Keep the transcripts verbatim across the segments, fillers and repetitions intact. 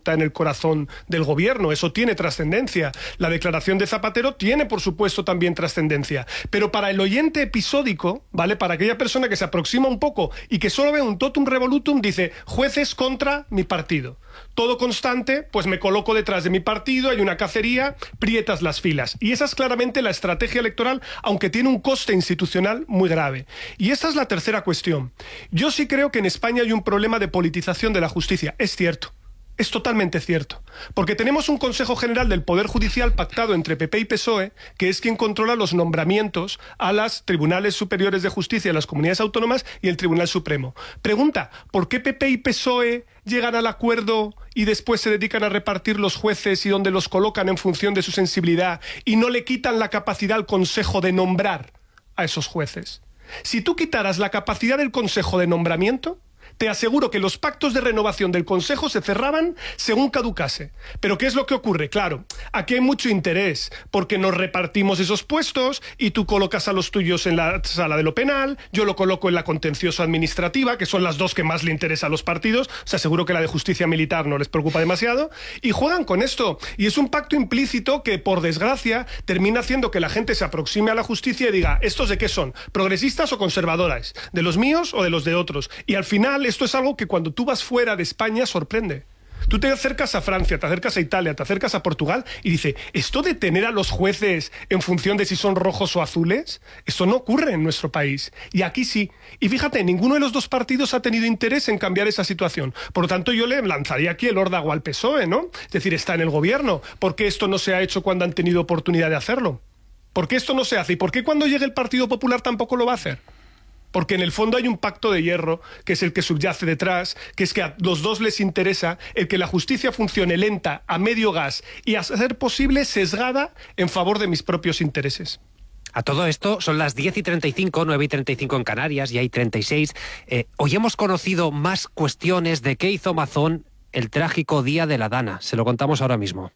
absoluta en el corazón del gobierno. Eso tiene trascendencia. La declaración de Zapatero tiene, por supuesto, también trascendencia. Pero para el oyente episódico, ¿vale? Para aquella persona que se aproxima un poco y que solo ve un totum revolutum, dice, jueces contra mi partido. Todo constante, pues me coloco detrás de mi partido, hay una cacería, prietas las filas. Y esa es claramente la estrategia electoral, aunque tiene un coste institucional muy grave. Y esta es la tercera cuestión. Yo sí creo que en España hay un problema de politización de la justicia. Es cierto. Es totalmente cierto, porque tenemos un Consejo General del Poder Judicial pactado entre P P y P S O E, que es quien controla los nombramientos a los tribunales superiores de justicia de las comunidades autónomas y el Tribunal Supremo. Pregunta, ¿por qué P P y P S O E llegan al acuerdo y después se dedican a repartir los jueces y donde los colocan en función de su sensibilidad y no le quitan la capacidad al Consejo de nombrar a esos jueces? Si tú quitaras la capacidad del Consejo de nombramiento, te aseguro que los pactos de renovación del Consejo se cerraban según caducase. ¿Pero qué es lo que ocurre? Claro, aquí hay mucho interés, porque nos repartimos esos puestos y tú colocas a los tuyos en la sala de lo penal, yo lo coloco en la contencioso administrativa, que son las dos que más le interesa a los partidos, o sea, seguro que la de justicia militar no les preocupa demasiado, y juegan con esto. Y es un pacto implícito que, por desgracia, termina haciendo que la gente se aproxime a la justicia y diga, ¿estos de qué son? ¿Progresistas o conservadoras? ¿De los míos o de los de otros? Y al final esto es algo que cuando tú vas fuera de España sorprende. Tú te acercas a Francia, te acercas a Italia, te acercas a Portugal y dice, ¿esto de tener a los jueces en función de si son rojos o azules? Esto no ocurre en nuestro país. Y aquí sí. Y fíjate, ninguno de los dos partidos ha tenido interés en cambiar esa situación. Por lo tanto, yo le lanzaría aquí el órdago al P S O E, ¿no? Es decir, está en el gobierno. ¿Por qué esto no se ha hecho cuando han tenido oportunidad de hacerlo? ¿Por qué esto no se hace? ¿Y por qué cuando llegue el Partido Popular tampoco lo va a hacer? Porque en el fondo hay un pacto de hierro, que es el que subyace detrás, que es que a los dos les interesa el que la justicia funcione lenta, a medio gas y, a ser posible, sesgada en favor de mis propios intereses. A todo esto son las diez y treinta y cinco, nueve y treinta y cinco en Canarias, y hay treinta y seis. Eh, hoy hemos conocido más cuestiones de qué hizo Mazón el trágico día de la Dana. Se lo contamos ahora mismo.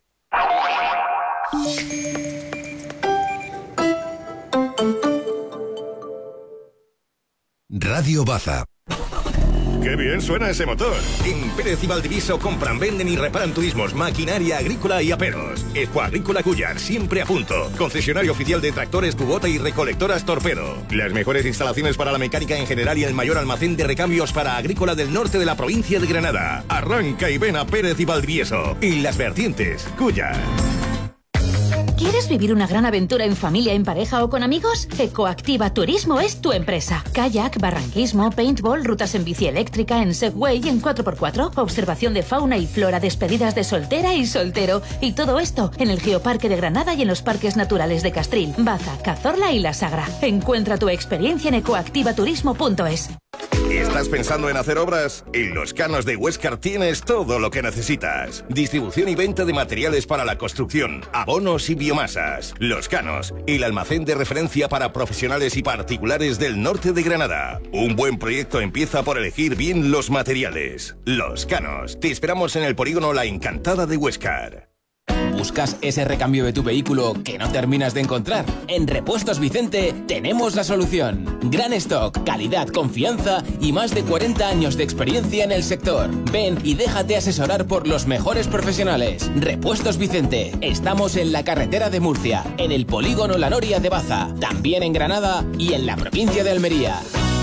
Radio Baza. ¡Qué bien suena ese motor! En Pérez y Valdivieso compran, venden y reparan turismos, maquinaria agrícola y aperos. Expo Agrícola Cuyar, siempre a punto. Concesionario oficial de tractores Kubota y recolectoras Torpedo. Las mejores instalaciones para la mecánica en general y el mayor almacén de recambios para agrícola del norte de la provincia de Granada. Arranca y ven a Pérez y Valdivieso. En Las Vertientes, Cuyar. ¿Quieres vivir una gran aventura en familia, en pareja o con amigos? Ecoactiva Turismo es tu empresa. Kayak, barranquismo, paintball, rutas en bici eléctrica, en Segway y en cuatro por cuatro, observación de fauna y flora, despedidas de soltera y soltero. Y todo esto en el Geoparque de Granada y en los parques naturales de Castril, Baza, Cazorla y La Sagra. Encuentra tu experiencia en ecoactivaturismo punto es. ¿Estás pensando en hacer obras? En Los Canos de Huéscar tienes todo lo que necesitas. Distribución y venta de materiales para la construcción, abonos y biomasas. Los Canos, el almacén de referencia para profesionales y particulares del norte de Granada. Un buen proyecto empieza por elegir bien los materiales. Los Canos, te esperamos en el polígono La Encantada de Huéscar. ¿Buscas ese recambio de tu vehículo que no terminas de encontrar? En Repuestos Vicente tenemos la solución. Gran stock, calidad, confianza y más de cuarenta años de experiencia en el sector. Ven y déjate asesorar por los mejores profesionales. Repuestos Vicente. Estamos en la carretera de Murcia, en el polígono La Noria de Baza, también en Granada y en la provincia de Almería.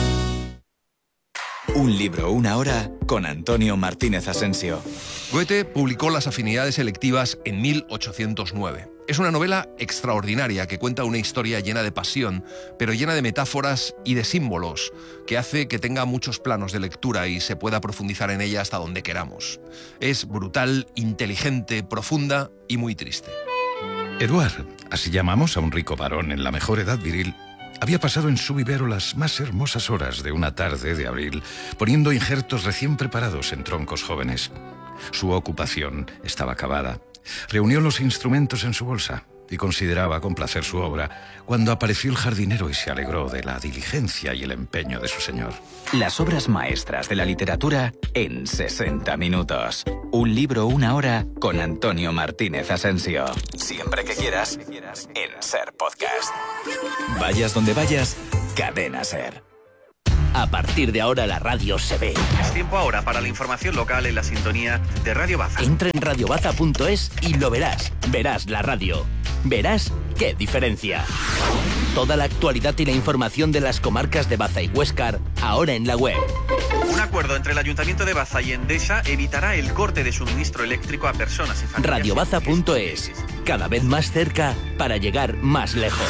Un libro, una hora, con Antonio Martínez Asensio. Goethe publicó Las afinidades selectivas en mil ochocientos nueve. Es una novela extraordinaria que cuenta una historia llena de pasión, pero llena de metáforas y de símbolos, que hace que tenga muchos planos de lectura y se pueda profundizar en ella hasta donde queramos. Es brutal, inteligente, profunda y muy triste. Eduard, así llamamos a un rico varón en la mejor edad viril, había pasado en su vivero las más hermosas horas de una tarde de abril, poniendo injertos recién preparados en troncos jóvenes. Su ocupación estaba acabada. Reunió los instrumentos en su bolsa y consideraba con placer su obra cuando apareció el jardinero y se alegró de la diligencia y el empeño de su señor. Las obras maestras de la literatura en sesenta minutos. Un libro, una hora, con Antonio Martínez Asensio. Siempre que quieras, en Ser Podcast. Vayas donde vayas, Cadena Ser. A partir de ahora la radio se ve. Es tiempo ahora para la información local en la sintonía de Radio Baza. Entra en radio baza punto es y lo verás. Verás la radio. Verás qué diferencia. Toda la actualidad y la información de las comarcas de Baza y Huéscar, ahora en la web. Un acuerdo entre el Ayuntamiento de Baza y Endesa evitará el corte de suministro eléctrico a personas y familias. radio baza punto es. Cada vez más cerca para llegar más lejos.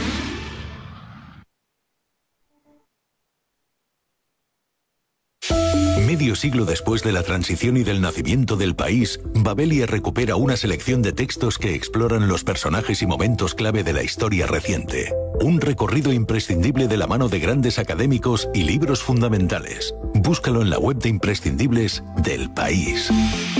Medio siglo después de la transición y del nacimiento del país, Babelia recupera una selección de textos que exploran los personajes y momentos clave de la historia reciente. Un recorrido imprescindible de la mano de grandes académicos y libros fundamentales. Búscalo en la web de imprescindibles del país.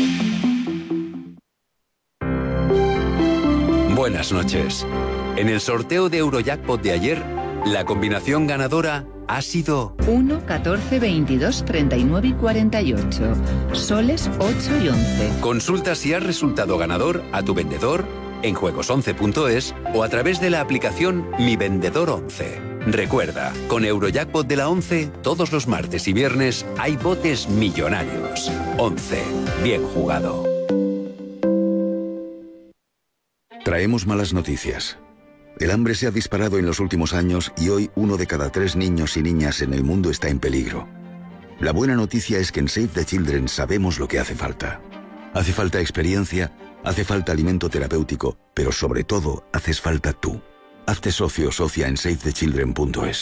Buenas noches. En el sorteo de Eurojackpot de ayer, la combinación ganadora ha sido uno, catorce, veintidós, treinta y nueve y cuarenta y ocho. Soles ocho y once. Consulta si has resultado ganador a tu vendedor en juegos once punto es o a través de la aplicación Mi Vendedor once. Recuerda, con Eurojackpot de la once, todos los martes y viernes hay botes millonarios. once. Bien jugado. Traemos malas noticias. El hambre se ha disparado en los últimos años y hoy uno de cada tres niños y niñas en el mundo está en peligro. La buena noticia es que en Save the Children sabemos lo que hace falta. Hace falta experiencia, hace falta alimento terapéutico, pero sobre todo haces falta tú. Hazte socio o socia en save the children punto es.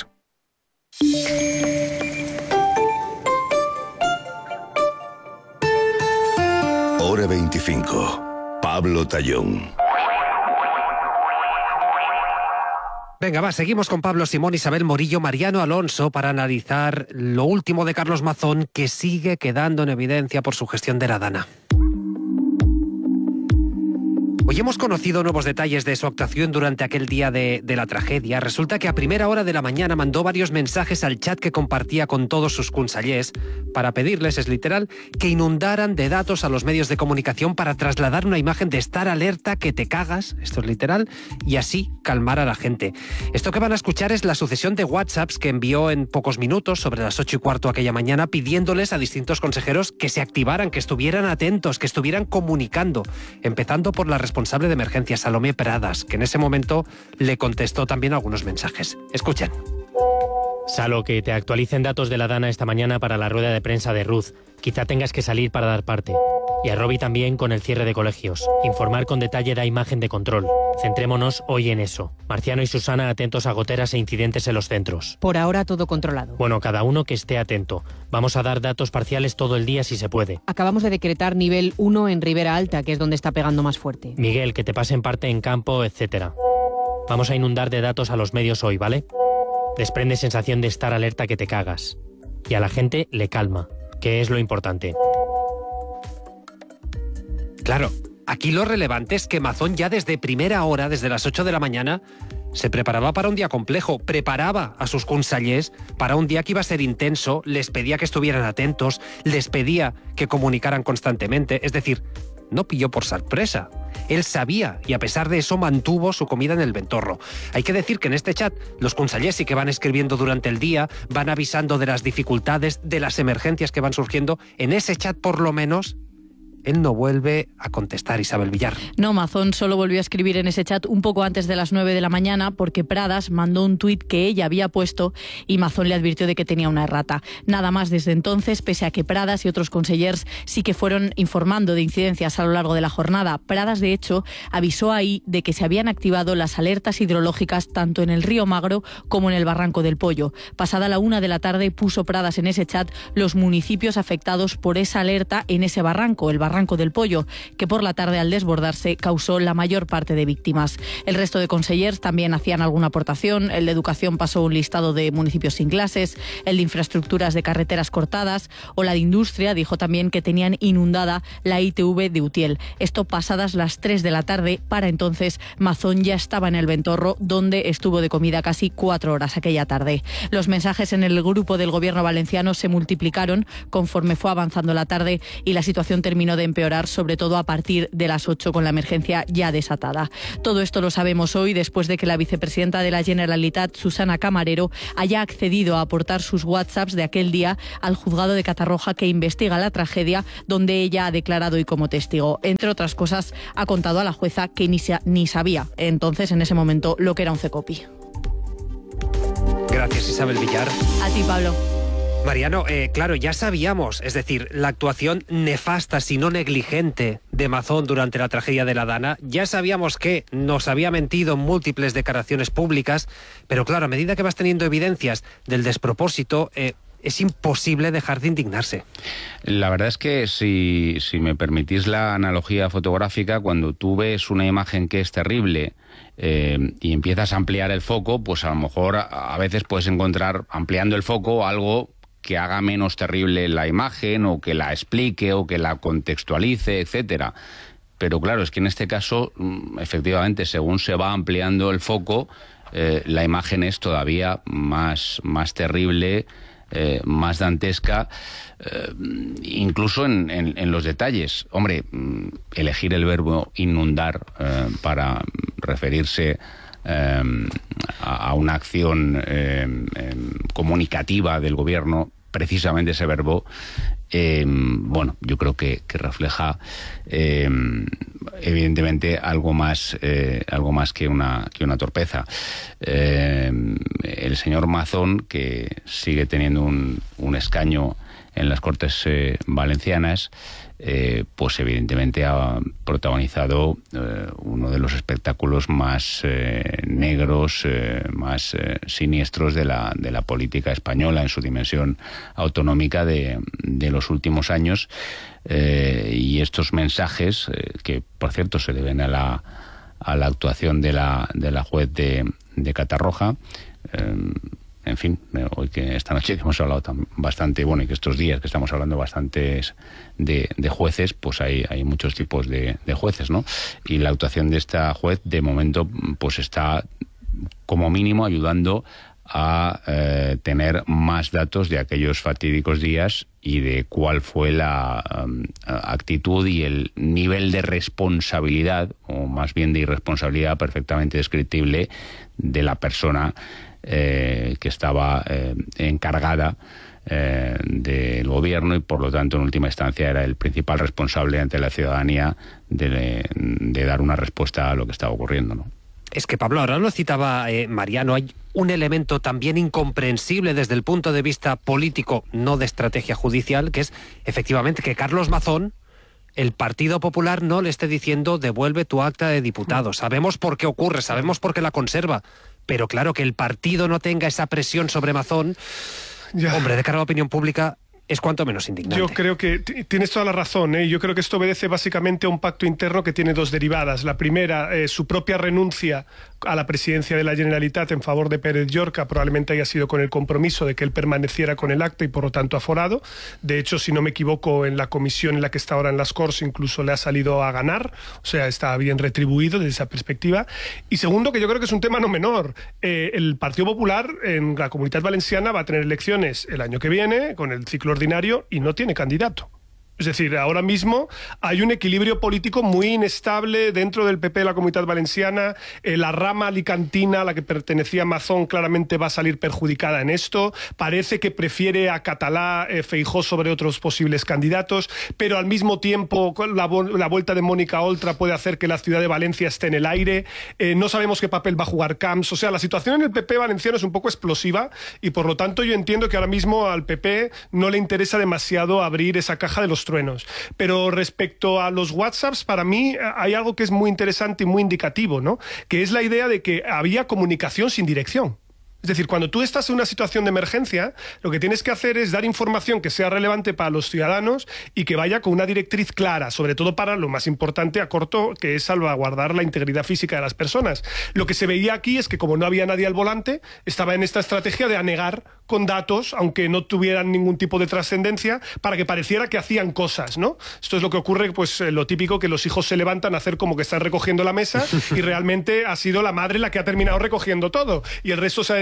Hora veinticinco. Pablo Tallón. Venga, va, seguimos con Pablo Simón, Isabel Morillo, Mariano Alonso para analizar lo último de Carlos Mazón, que sigue quedando en evidencia por su gestión de la Dana. Hoy hemos conocido nuevos detalles de su actuación durante aquel día de, de la tragedia. Resulta que a primera hora de la mañana mandó varios mensajes al chat que compartía con todos sus consellers para pedirles, es literal, que inundaran de datos a los medios de comunicación para trasladar una imagen de estar alerta que te cagas, esto es literal, y así calmar a la gente. Esto que van a escuchar es la sucesión de WhatsApps que envió en pocos minutos, sobre las ocho y cuarto aquella mañana, pidiéndoles a distintos consejeros que se activaran, que estuvieran atentos, que estuvieran comunicando, empezando por la responsabilidad responsable de emergencias, Salomé Pradas, que en ese momento le contestó también algunos mensajes. Escuchen. Salo, que te actualicen datos de la Dana esta mañana para la rueda de prensa de Ruth. Quizá tengas que salir para dar parte. Y a Robbie también con el cierre de colegios. Informar con detalle da imagen de control. Centrémonos hoy en eso. Marciano y Susana atentos a goteras e incidentes en los centros. Por ahora todo controlado. Bueno, cada uno que esté atento. Vamos a dar datos parciales todo el día si se puede. Acabamos de decretar nivel uno en Ribera Alta, que es donde está pegando más fuerte. Miguel, que te pasen parte en campo, etcétera. Vamos a inundar de datos a los medios hoy, ¿vale? Desprende sensación de estar alerta que te cagas. Y a la gente le calma, que es lo importante. Claro, aquí lo relevante es que Mazón ya desde primera hora, desde las ocho de la mañana, se preparaba para un día complejo, preparaba a sus consellers para un día que iba a ser intenso, les pedía que estuvieran atentos, les pedía que comunicaran constantemente, es decir, no pilló por sorpresa. Él sabía y a pesar de eso mantuvo su comida en el ventorro. Hay que decir que en este chat los consellers sí que van escribiendo durante el día, van avisando de las dificultades, de las emergencias que van surgiendo. En ese chat por lo menos él no vuelve a contestar, Isabel Villar. No, Mazón solo volvió a escribir en ese chat un poco antes de las nueve de la mañana porque Pradas mandó un tuit que ella había puesto y Mazón le advirtió de que tenía una errata. Nada más desde entonces, pese a que Pradas y otros consellers sí que fueron informando de incidencias a lo largo de la jornada. Pradas, de hecho, avisó ahí de que se habían activado las alertas hidrológicas tanto en el río Magro como en el Barranco del Pollo. Pasada la una de la tarde puso Pradas en ese chat los municipios afectados por esa alerta en ese barranco, el Barranco del Pollo, que por la tarde al desbordarse causó la mayor parte de víctimas. El resto de consellers también hacían alguna aportación. El de Educación pasó un listado de municipios sin clases, el de Infraestructuras de carreteras cortadas o la de Industria dijo también que tenían inundada la I T V de Utiel. Esto pasadas las tres de la tarde. Para entonces Mazón ya estaba en el ventorro, donde estuvo de comida casi cuatro horas aquella tarde. Los mensajes en el grupo del gobierno valenciano se multiplicaron conforme fue avanzando la tarde y la situación terminó de empeorar, sobre todo a partir de las ocho, con la emergencia ya desatada. Todo esto lo sabemos hoy, después de que la vicepresidenta de la Generalitat, Susana Camarero, haya accedido a aportar sus WhatsApps de aquel día al juzgado de Catarroja que investiga la tragedia, donde ella ha declarado y como testigo. Entre otras cosas, ha contado a la jueza que ni, se, ni sabía entonces, en ese momento, lo que era un Cecopi. Gracias, Isabel Villar. A ti, Pablo. Mariano, eh, claro, ya sabíamos, es decir, la actuación nefasta, si no negligente, de Mazón durante la tragedia de la Dana, ya sabíamos que nos había mentido en múltiples declaraciones públicas, pero claro, a medida que vas teniendo evidencias del despropósito, eh, es imposible dejar de indignarse. La verdad es que, si, si me permitís la analogía fotográfica, cuando tú ves una imagen que es terrible eh, y empiezas a ampliar el foco, pues a lo mejor a, a veces puedes encontrar, ampliando el foco, algo que haga menos terrible la imagen, o que la explique, o que la contextualice, etcétera. Pero claro, es que en este caso, efectivamente, según se va ampliando el foco, eh, la imagen es todavía más, más terrible, eh, más dantesca, eh, incluso en, en, en los detalles. Hombre, elegir el verbo inundar eh, para referirse eh, a, a una acción eh, eh, comunicativa del gobierno, precisamente ese verbo, eh, bueno, yo creo que, que refleja eh, evidentemente algo más, eh, algo más que una, que una torpeza. Eh, el señor Mazón, que sigue teniendo un, un escaño en las Cortes eh, valencianas, eh, pues evidentemente ha protagonizado eh, uno de los espectáculos más eh, negros, eh, más eh, siniestros de la, de la política española en su dimensión autonómica de, de los últimos años. Eh, y estos mensajes, eh, que por cierto se deben a la, a la actuación de la, de la juez de, de Catarroja, eh, en fin, hoy que esta noche que hemos hablado tan, bastante, bueno, y que estos días que estamos hablando bastantes de, de jueces, pues hay, hay muchos tipos de, de jueces, ¿no? Y la actuación de esta juez, de momento, pues está como mínimo ayudando a eh, tener más datos de aquellos fatídicos días y de cuál fue la um, actitud y el nivel de responsabilidad, o más bien de irresponsabilidad perfectamente descriptible, de la persona Eh, que estaba eh, encargada eh, del gobierno, y por lo tanto en última instancia era el principal responsable ante la ciudadanía de, de dar una respuesta a lo que estaba ocurriendo, ¿no? Es que, Pablo, ahora lo citaba eh, Mariano, hay un elemento también incomprensible desde el punto de vista político, no de estrategia judicial, que es efectivamente que Carlos Mazón, el Partido Popular, no le esté diciendo devuelve tu acta de diputado. Sabemos por qué ocurre, sabemos por qué la conserva, pero claro, que el partido no tenga esa presión sobre Mazón, ya. Hombre, de cara a la opinión pública, es cuanto menos indignante. Yo creo que tienes toda la razón, ¿eh? Yo creo que esto obedece básicamente a un pacto interno que tiene dos derivadas. La primera, eh, su propia renuncia a la presidencia de la Generalitat en favor de Pérez Llorca, probablemente haya sido con el compromiso de que él permaneciera con el acta y por lo tanto aforado. De hecho, si no me equivoco, en la comisión en la que está ahora en las Corts incluso le ha salido a ganar, o sea, está bien retribuido desde esa perspectiva. Y segundo, que yo creo que es un tema no menor. Eh, el Partido Popular en la Comunitat Valenciana va a tener elecciones el año que viene, con el ciclo ordinario, y no tiene candidato. Es decir, ahora mismo hay un equilibrio político muy inestable dentro del P P de la Comunitat Valenciana. Eh, la rama alicantina a la que pertenecía Mazón claramente va a salir perjudicada en esto. Parece que prefiere a Catalá eh, Feijóo sobre otros posibles candidatos, pero al mismo tiempo la, la vuelta de Mónica Oltra puede hacer que la ciudad de Valencia esté en el aire. Eh, no sabemos qué papel va a jugar Camps. O sea, la situación en el P P valenciano es un poco explosiva y por lo tanto yo entiendo que ahora mismo al P P no le interesa demasiado abrir esa caja de los truenos. Pero respecto a los WhatsApps, para mí hay algo que es muy interesante y muy indicativo, ¿no? Que es la idea de que había comunicación sin dirección. Es decir, cuando tú estás en una situación de emergencia, lo que tienes que hacer es dar información que sea relevante para los ciudadanos y que vaya con una directriz clara, sobre todo para lo más importante a corto, que es salvaguardar la integridad física de las personas. Lo que se veía aquí es que, como no había nadie al volante, estaba en esta estrategia de anegar con datos, aunque no tuvieran ningún tipo de trascendencia, para que pareciera que hacían cosas, ¿no? Esto es lo que ocurre, pues lo típico, que los hijos se levantan a hacer como que están recogiendo la mesa y realmente ha sido la madre la que ha terminado recogiendo todo y el resto se ha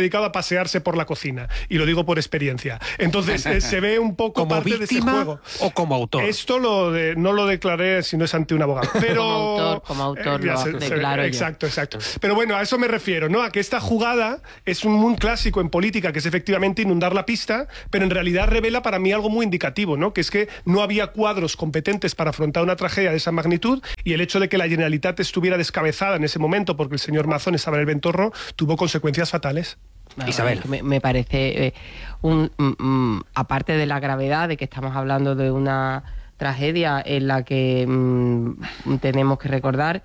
dedicado a pasearse por la cocina, y lo digo por experiencia. Entonces eh, se ve un poco ¿Como parte de ese víctima juego. o como autor? Esto lo de, no lo declaré si no es ante un abogado, pero como autor, como autor eh, lo se, declaro se, yo. Exacto, exacto. Pero bueno, a eso me refiero, ¿no? A que esta jugada es un, un clásico en política, que es efectivamente inundar la pista, pero en realidad revela para mí algo muy indicativo, ¿no? Que es que no había cuadros competentes para afrontar una tragedia de esa magnitud, y el hecho de que la Generalitat estuviera descabezada en ese momento porque el señor Mazón estaba en el ventorro tuvo consecuencias fatales. Bueno, Isabel. Me, me parece, eh, un, mm, aparte de la gravedad de que estamos hablando de una tragedia en la que mm, tenemos que recordar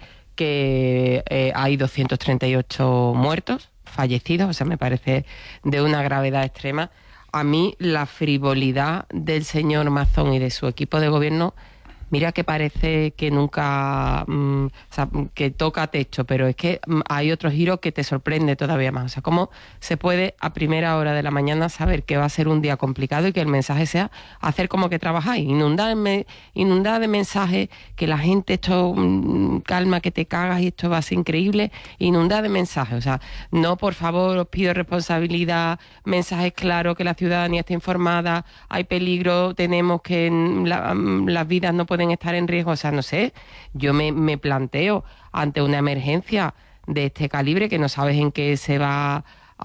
que eh, hay doscientos treinta y ocho muertos, fallecidos, o sea, me parece de una gravedad extrema. A mí la frivolidad del señor Mazón y de su equipo de gobierno, mira que parece que nunca, mmm, o sea, que toca techo, pero es que mmm, hay otro giro que te sorprende todavía más. O sea, cómo se puede a primera hora de la mañana saber que va a ser un día complicado y que el mensaje sea hacer como que trabajáis, inundar, inundar de mensajes, que la gente, esto, mmm, calma, que te cagas y esto va a ser increíble, inundar de mensajes. O sea, no, por favor, os pido responsabilidad, mensajes claros, que la ciudadanía esté informada, hay peligro, tenemos que, la, las vidas no pueden estar en riesgo. O sea, no sé, yo me, me planteo ante una emergencia de este calibre que no sabes en qué se va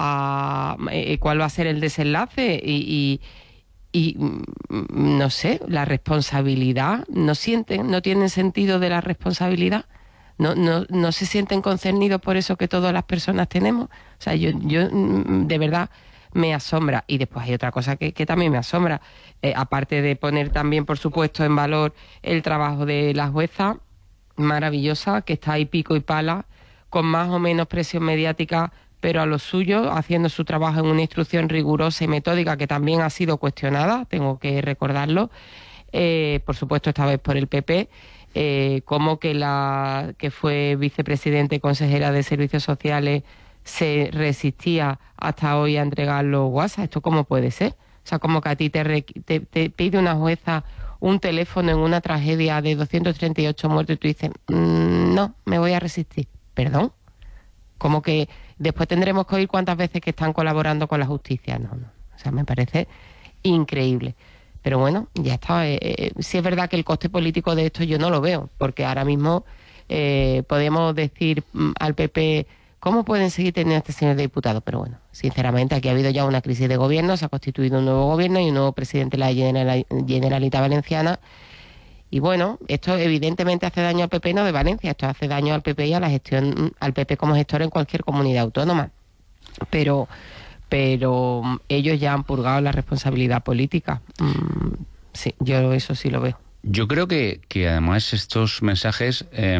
a, eh, cuál va a ser el desenlace y, y, y no sé, la responsabilidad, no sienten, no tienen sentido de la responsabilidad, no, no, no se sienten concernidos por eso que todas las personas tenemos. O sea, yo, yo de verdad me asombra. Y después hay otra cosa que, que también me asombra, eh, aparte de poner también, por supuesto, en valor el trabajo de la jueza maravillosa, que está ahí pico y pala, con más o menos presión mediática, pero a lo suyo, haciendo su trabajo en una instrucción rigurosa y metódica, que también ha sido cuestionada, tengo que recordarlo, eh, por supuesto esta vez por el P P, eh, como que la que fue vicepresidenta y consejera de Servicios Sociales se resistía hasta hoy a entregar los WhatsApp. ¿Esto cómo puede ser? O sea, como que a ti te, re, te, te pide una jueza un teléfono en una tragedia de doscientos treinta y ocho muertos y tú dices, mmm, no, me voy a resistir. ¿Perdón? Como que después tendremos que oír cuántas veces que están colaborando con la justicia. No, no. O sea, me parece increíble. Pero bueno, ya está. Eh, eh, sí es verdad que el coste político de esto yo no lo veo, porque ahora mismo eh, podemos decir mm, al P P... ¿Cómo pueden seguir teniendo a este señor de diputado? Pero bueno, sinceramente, aquí ha habido ya una crisis de gobierno, se ha constituido un nuevo gobierno y un nuevo presidente de la Generalitat Valenciana. Y bueno, esto evidentemente hace daño al P P, no de Valencia, esto hace daño al P P y a la gestión, al P P como gestor en cualquier comunidad autónoma. Pero, pero ellos ya han purgado la responsabilidad política. Mm, sí, yo eso sí lo veo. Yo creo que, que además estos mensajes... Eh,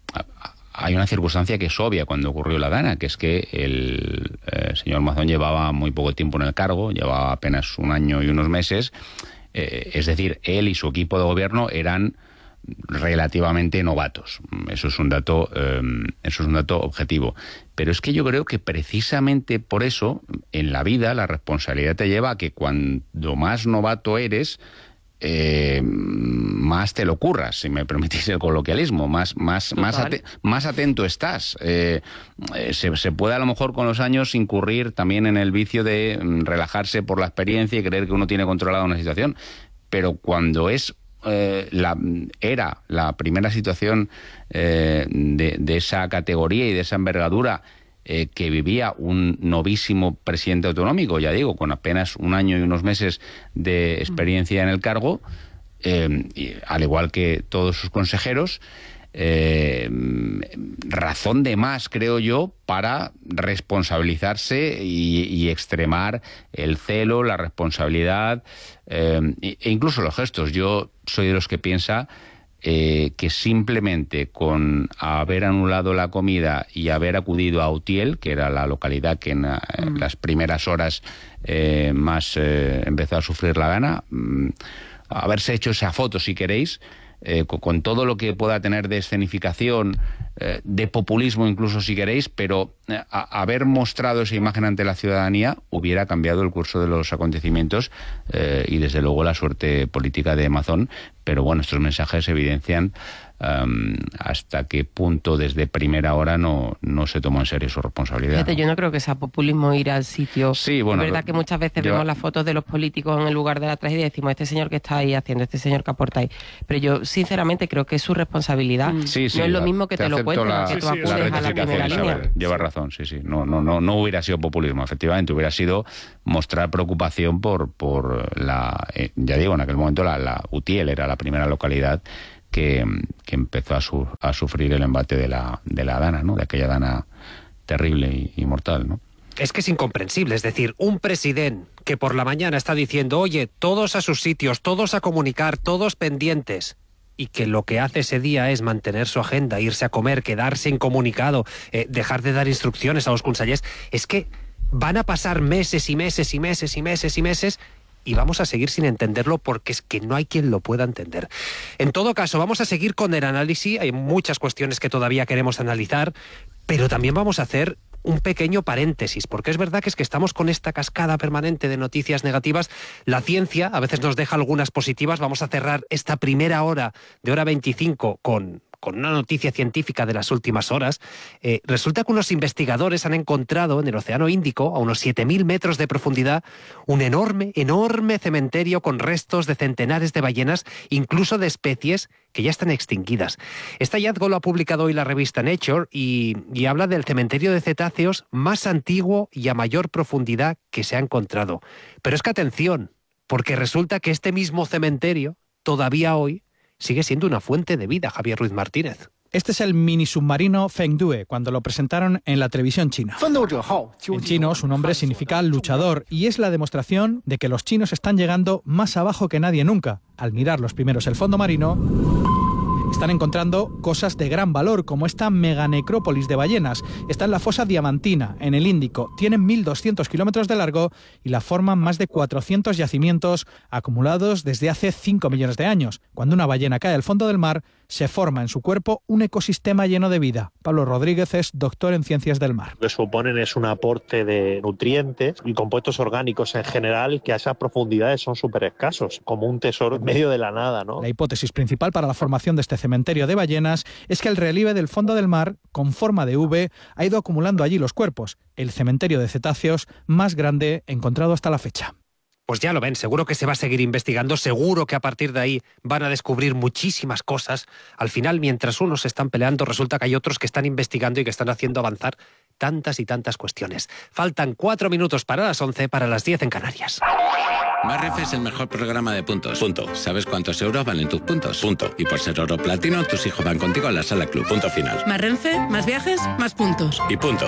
hay una circunstancia que es obvia cuando ocurrió la Dana, que es que el eh, señor Mazón llevaba muy poco tiempo en el cargo, llevaba apenas un año y unos meses, eh, es decir, él y su equipo de gobierno eran relativamente novatos. Eso es un dato, eh, eso es un dato objetivo. Pero es que yo creo que precisamente por eso, en la vida, la responsabilidad te lleva a que cuando más novato eres, Eh, más te lo curras, si me permitís el coloquialismo, más más más, ate más atento estás. Eh, eh, se, se puede a lo mejor con los años incurrir también en el vicio de mm, relajarse por la experiencia y creer que uno tiene controlada una situación, pero cuando es eh, la era la primera situación eh, de, de esa categoría y de esa envergadura Eh, que vivía un novísimo presidente autonómico, ya digo, con apenas un año y unos meses de experiencia en el cargo, eh, y, al igual que todos sus consejeros, eh, razón de más, creo yo, para responsabilizarse y, y extremar el celo, la responsabilidad eh, e incluso los gestos. Yo soy de los que piensa Eh, que simplemente con haber anulado la comida y haber acudido a Utiel, que era la localidad que en eh, mm. las primeras horas eh, más eh, empezó a sufrir la Dana, mm, haberse hecho esa foto, si queréis, eh, con, con todo lo que pueda tener de escenificación eh, de populismo incluso si queréis, pero eh, a, haber mostrado esa imagen ante la ciudadanía hubiera cambiado el curso de los acontecimientos eh, y desde luego la suerte política de Mazón. Pero bueno, estos mensajes evidencian um, hasta qué punto desde primera hora no, no se tomó en serio su responsabilidad. Fíjate, ¿no? Yo no creo que sea populismo ir al sitio. Sí, bueno, es verdad que muchas veces yo... vemos las fotos de los políticos en el lugar de la tragedia y decimos, este señor que está ahí haciendo, este señor que aporta ahí. Pero yo sinceramente creo que es su responsabilidad. Sí, sí, no es lo la, mismo que te, te lo cuenten, la, que tú sí, acudes la a la primera línea. Lleva razón, sí, sí. No, no, no, no hubiera sido populismo, efectivamente. Hubiera sido mostrar preocupación por, por la, eh, ya digo, en aquel momento la, la Utiel era la primera localidad que, que empezó a, su, a sufrir el embate de la, de la Dana, ¿no? De aquella Dana terrible y, y mortal, ¿no? Es que es incomprensible, es decir, un presidente que por la mañana está diciendo, oye, todos a sus sitios, todos a comunicar, todos pendientes, y que lo que hace ese día es mantener su agenda, irse a comer, quedarse incomunicado, eh, dejar de dar instrucciones a los consellers, es que van a pasar meses y meses y meses y meses y meses y vamos a seguir sin entenderlo porque es que no hay quien lo pueda entender. En todo caso, vamos a seguir con el análisis, hay muchas cuestiones que todavía queremos analizar, pero también vamos a hacer un pequeño paréntesis, porque es verdad que es que estamos con esta cascada permanente de noticias negativas. La ciencia a veces nos deja algunas positivas. Vamos a cerrar esta primera hora de hora veinticinco con... con una noticia científica de las últimas horas. Eh, resulta que unos investigadores han encontrado en el Océano Índico, a unos siete mil metros de profundidad, un enorme, enorme cementerio con restos de centenares de ballenas, incluso de especies que ya están extinguidas. Este hallazgo lo ha publicado hoy la revista Nature y, y habla del cementerio de cetáceos más antiguo y a mayor profundidad que se ha encontrado. Pero es que atención, porque resulta que este mismo cementerio, todavía hoy, sigue siendo una fuente de vida, Javier Ruiz Martínez. Este es el mini submarino Fengdue, cuando lo presentaron en la televisión china. En chino, su nombre significa luchador y es la demostración de que los chinos están llegando más abajo que nadie nunca. Al mirar los primeros el fondo marino, están encontrando cosas de gran valor, como esta meganecrópolis de ballenas. Está en la fosa Diamantina, en el Índico. Tienen mil doscientos kilómetros de largo y la forman más de cuatrocientos yacimientos acumulados desde hace cinco millones de años. Cuando una ballena cae al fondo del mar, se forma en su cuerpo un ecosistema lleno de vida. Pablo Rodríguez es doctor en ciencias del mar. Lo que suponen es un aporte de nutrientes y compuestos orgánicos en general que a esas profundidades son súper escasos, como un tesoro en medio de la nada, ¿no? La hipótesis principal para la formación de este cementerio de ballenas es que el relieve del fondo del mar, con forma de V, ha ido acumulando allí los cuerpos. El cementerio de cetáceos más grande encontrado hasta la fecha. Pues ya lo ven, seguro que se va a seguir investigando, seguro que a partir de ahí van a descubrir muchísimas cosas. Al final, mientras unos se están peleando, resulta que hay otros que están investigando y que están haciendo avanzar tantas y tantas cuestiones. Faltan cuatro minutos para las once, para las diez en Canarias. Marref es el mejor programa de puntos. Punto. ¿Sabes cuántos euros valen tus puntos? Punto. Y por ser oro platino, tus hijos van contigo a la sala club. Punto final. Más Renfe, más viajes, más puntos. Y punto.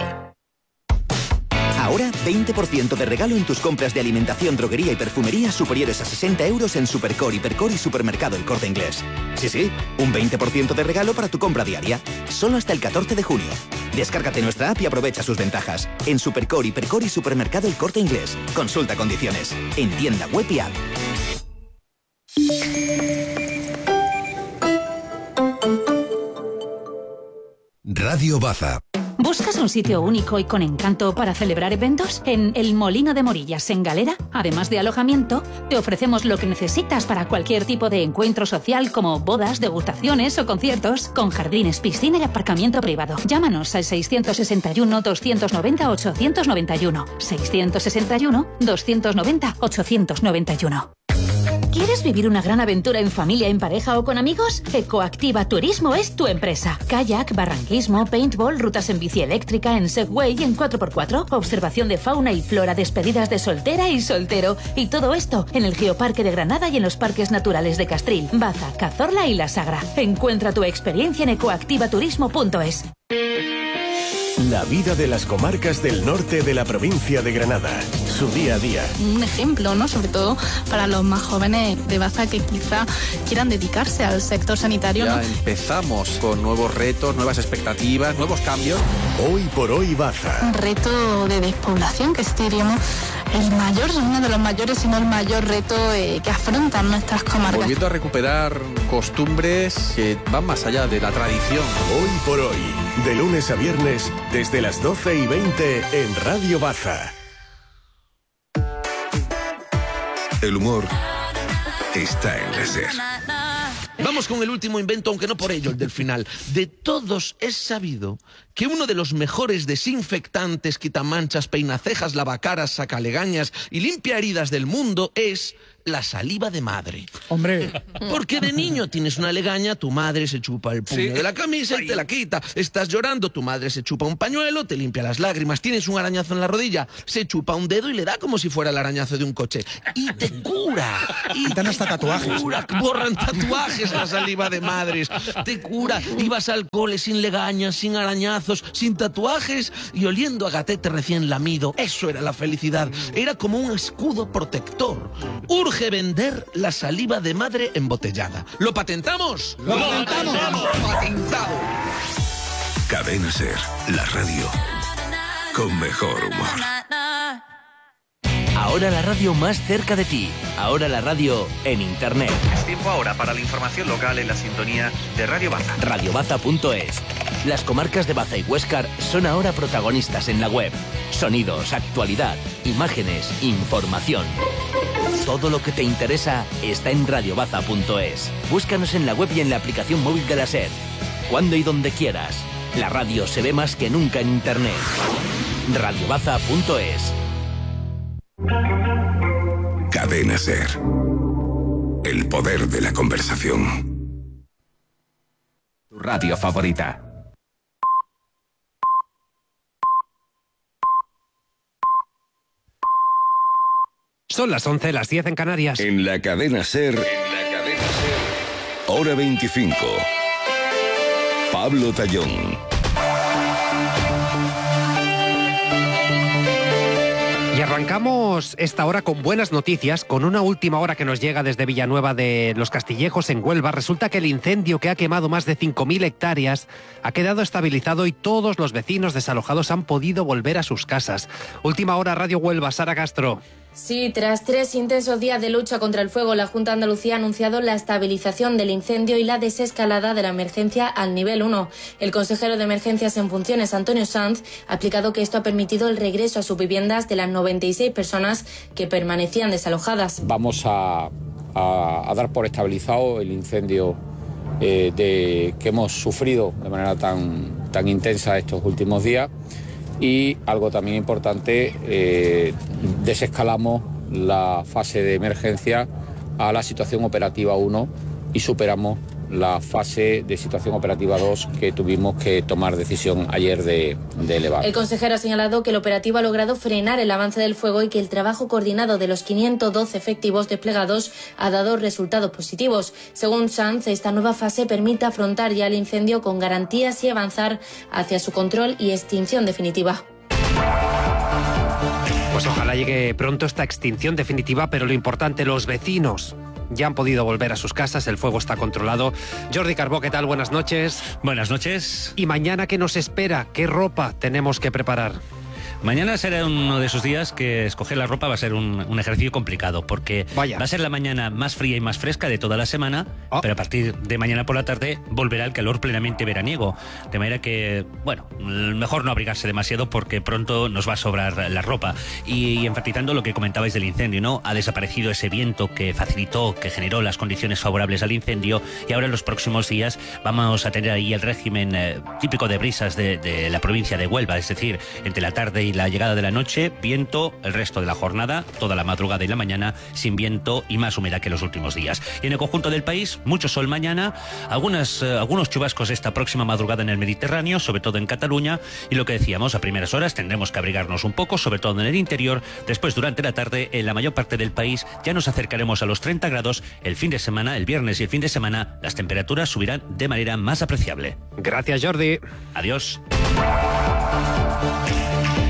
Ahora, veinte por ciento de regalo en tus compras de alimentación, droguería y perfumería superiores a sesenta euros en Supercore, Hipercore y Supermercado El Corte Inglés. Sí, sí, un veinte por ciento de regalo para tu compra diaria. Solo hasta el catorce de junio. Descárgate nuestra app y aprovecha sus ventajas. En Supercore, Hipercore y Supermercado El Corte Inglés. Consulta condiciones. En tienda web y app. Radio Baza. ¿Buscas un sitio único y con encanto para celebrar eventos? En El Molino de Morillas, en Galera, además de alojamiento, te ofrecemos lo que necesitas para cualquier tipo de encuentro social como bodas, degustaciones o conciertos, con jardines, piscina y aparcamiento privado. Llámanos al seiscientos sesenta y uno, doscientos noventa, ochocientos noventa y uno. seiscientos sesenta y uno, doscientos noventa, ochocientos noventa y uno. ¿Quieres vivir una gran aventura en familia, en pareja o con amigos? Ecoactiva Turismo es tu empresa. Kayak, barranquismo, paintball, rutas en bici eléctrica, en Segway y en cuatro por cuatro, observación de fauna y flora, despedidas de soltera y soltero. Y todo esto en el Geoparque de Granada y en los parques naturales de Castril, Baza, Cazorla y La Sagra. Encuentra tu experiencia en ecoactivaturismo punto es. La vida de las comarcas del norte de la provincia de Granada. Su día a día. Un ejemplo, ¿no? Sobre todo para los más jóvenes de Baza que quizá quieran dedicarse al sector sanitario. Ya ¿no? empezamos con nuevos retos, nuevas expectativas, nuevos cambios. Hoy por hoy Baza. Un reto de despoblación que estaríamos el mayor, uno de los mayores, si no el mayor reto eh, que afrontan nuestras comarcas. Volviendo a recuperar costumbres que van más allá de la tradición. Hoy por hoy, de lunes a viernes, desde las doce y veinte en Radio Baza. El humor está en la SER. Vamos con el último invento, aunque no por ello el del final. De todos es sabido que uno de los mejores desinfectantes, quitamanchas, peinacejas, lavacaras, sacalegañas y limpia heridas del mundo es la saliva de madre. Hombre. Porque de niño tienes una legaña, tu madre se chupa el puño Sí. de la camisa y te la quita. Estás llorando, tu madre se chupa un pañuelo, te limpia las lágrimas. Tienes un arañazo en la rodilla, se chupa un dedo y le da como si fuera el arañazo de un coche. Y te cura. Y Quitan hasta tatuajes. Cura, borran tatuajes la saliva de madres. Te cura. Ibas al cole sin legañas, sin arañazos, sin tatuajes y oliendo a gatete recién lamido. Eso era la felicidad. Era como un escudo protector. Urge vender la saliva de madre embotellada. ¿Lo patentamos? ¡Lo patentamos! ¡Patentado! Cadena SER, la radio con mejor humor. Ahora la radio más cerca de ti. Ahora la radio en internet. Es tiempo ahora para la información local en la sintonía de Radio Baza. radio baza punto es. Las comarcas de Baza y Huéscar son ahora protagonistas en la web. Sonidos, actualidad, imágenes, información. Todo lo que te interesa está en radio baza punto es. Búscanos en la web y en la aplicación móvil de la SER. Cuando y donde quieras. La radio se ve más que nunca en internet. radio baza punto es. Cadena SER. El poder de la conversación. Tu radio favorita. Son las once, las diez en Canarias. En la cadena SER. En la cadena SER. Hora veinticinco. Pablo Tallón. Y arrancamos esta hora con buenas noticias, con una última hora que nos llega desde Villanueva de los Castillejos, en Huelva. Resulta que el incendio que ha quemado más de cinco mil hectáreas ha quedado estabilizado y todos los vecinos desalojados han podido volver a sus casas. Última hora, Radio Huelva, Sara Castro. Sí, tras tres intensos días de lucha contra el fuego, la Junta de Andalucía ha anunciado la estabilización del incendio y la desescalada de la emergencia al nivel uno. El consejero de Emergencias en funciones, Antonio Sanz, ha explicado que esto ha permitido el regreso a sus viviendas de las noventa y seis personas que permanecían desalojadas. Vamos a, a, a dar por estabilizado el incendio eh, de, que hemos sufrido de manera tan, tan intensa estos últimos días. Y algo también importante, eh, desescalamos la fase de emergencia a la situación operativa uno y superamos la fase de situación operativa dos que tuvimos que tomar decisión ayer de, de elevar. El consejero ha señalado que el operativo ha logrado frenar el avance del fuego y que el trabajo coordinado de los quinientos doce efectivos desplegados ha dado resultados positivos. Según Sanz, esta nueva fase permite afrontar ya el incendio con garantías y avanzar hacia su control y extinción definitiva. Pues ojalá llegue pronto esta extinción definitiva, pero lo importante, los vecinos ya han podido volver a sus casas, el fuego está controlado. Jordi Carbó, ¿qué tal? Buenas noches. Buenas noches. ¿Y mañana qué nos espera? ¿Qué ropa tenemos que preparar? Mañana será uno de esos días que escoger la ropa va a ser un, un ejercicio complicado, porque Vaya. va a ser la mañana más fría y más fresca de toda la semana, oh. pero a partir de mañana por la tarde volverá el calor plenamente veraniego. De manera que, bueno, mejor no abrigarse demasiado porque pronto nos va a sobrar la ropa. Y, y enfatizando lo que comentabais del incendio, ¿no? Ha desaparecido ese viento que facilitó, que generó las condiciones favorables al incendio, y ahora en los próximos días vamos a tener ahí el régimen eh, típico de brisas de, de la provincia de Huelva, es decir, entre la tarde y la llegada de la noche, viento el resto de la jornada, toda la madrugada y la mañana, sin viento y más humedad que los últimos días. Y en el conjunto del país, mucho sol mañana, algunas, eh, algunos chubascos esta próxima madrugada en el Mediterráneo, sobre todo en Cataluña, y lo que decíamos, a primeras horas tendremos que abrigarnos un poco, sobre todo en el interior. Después, durante la tarde, en la mayor parte del país ya nos acercaremos a los treinta grados. El fin de semana, el viernes y el fin de semana, las temperaturas subirán de manera más apreciable. Gracias, Jordi. Adiós.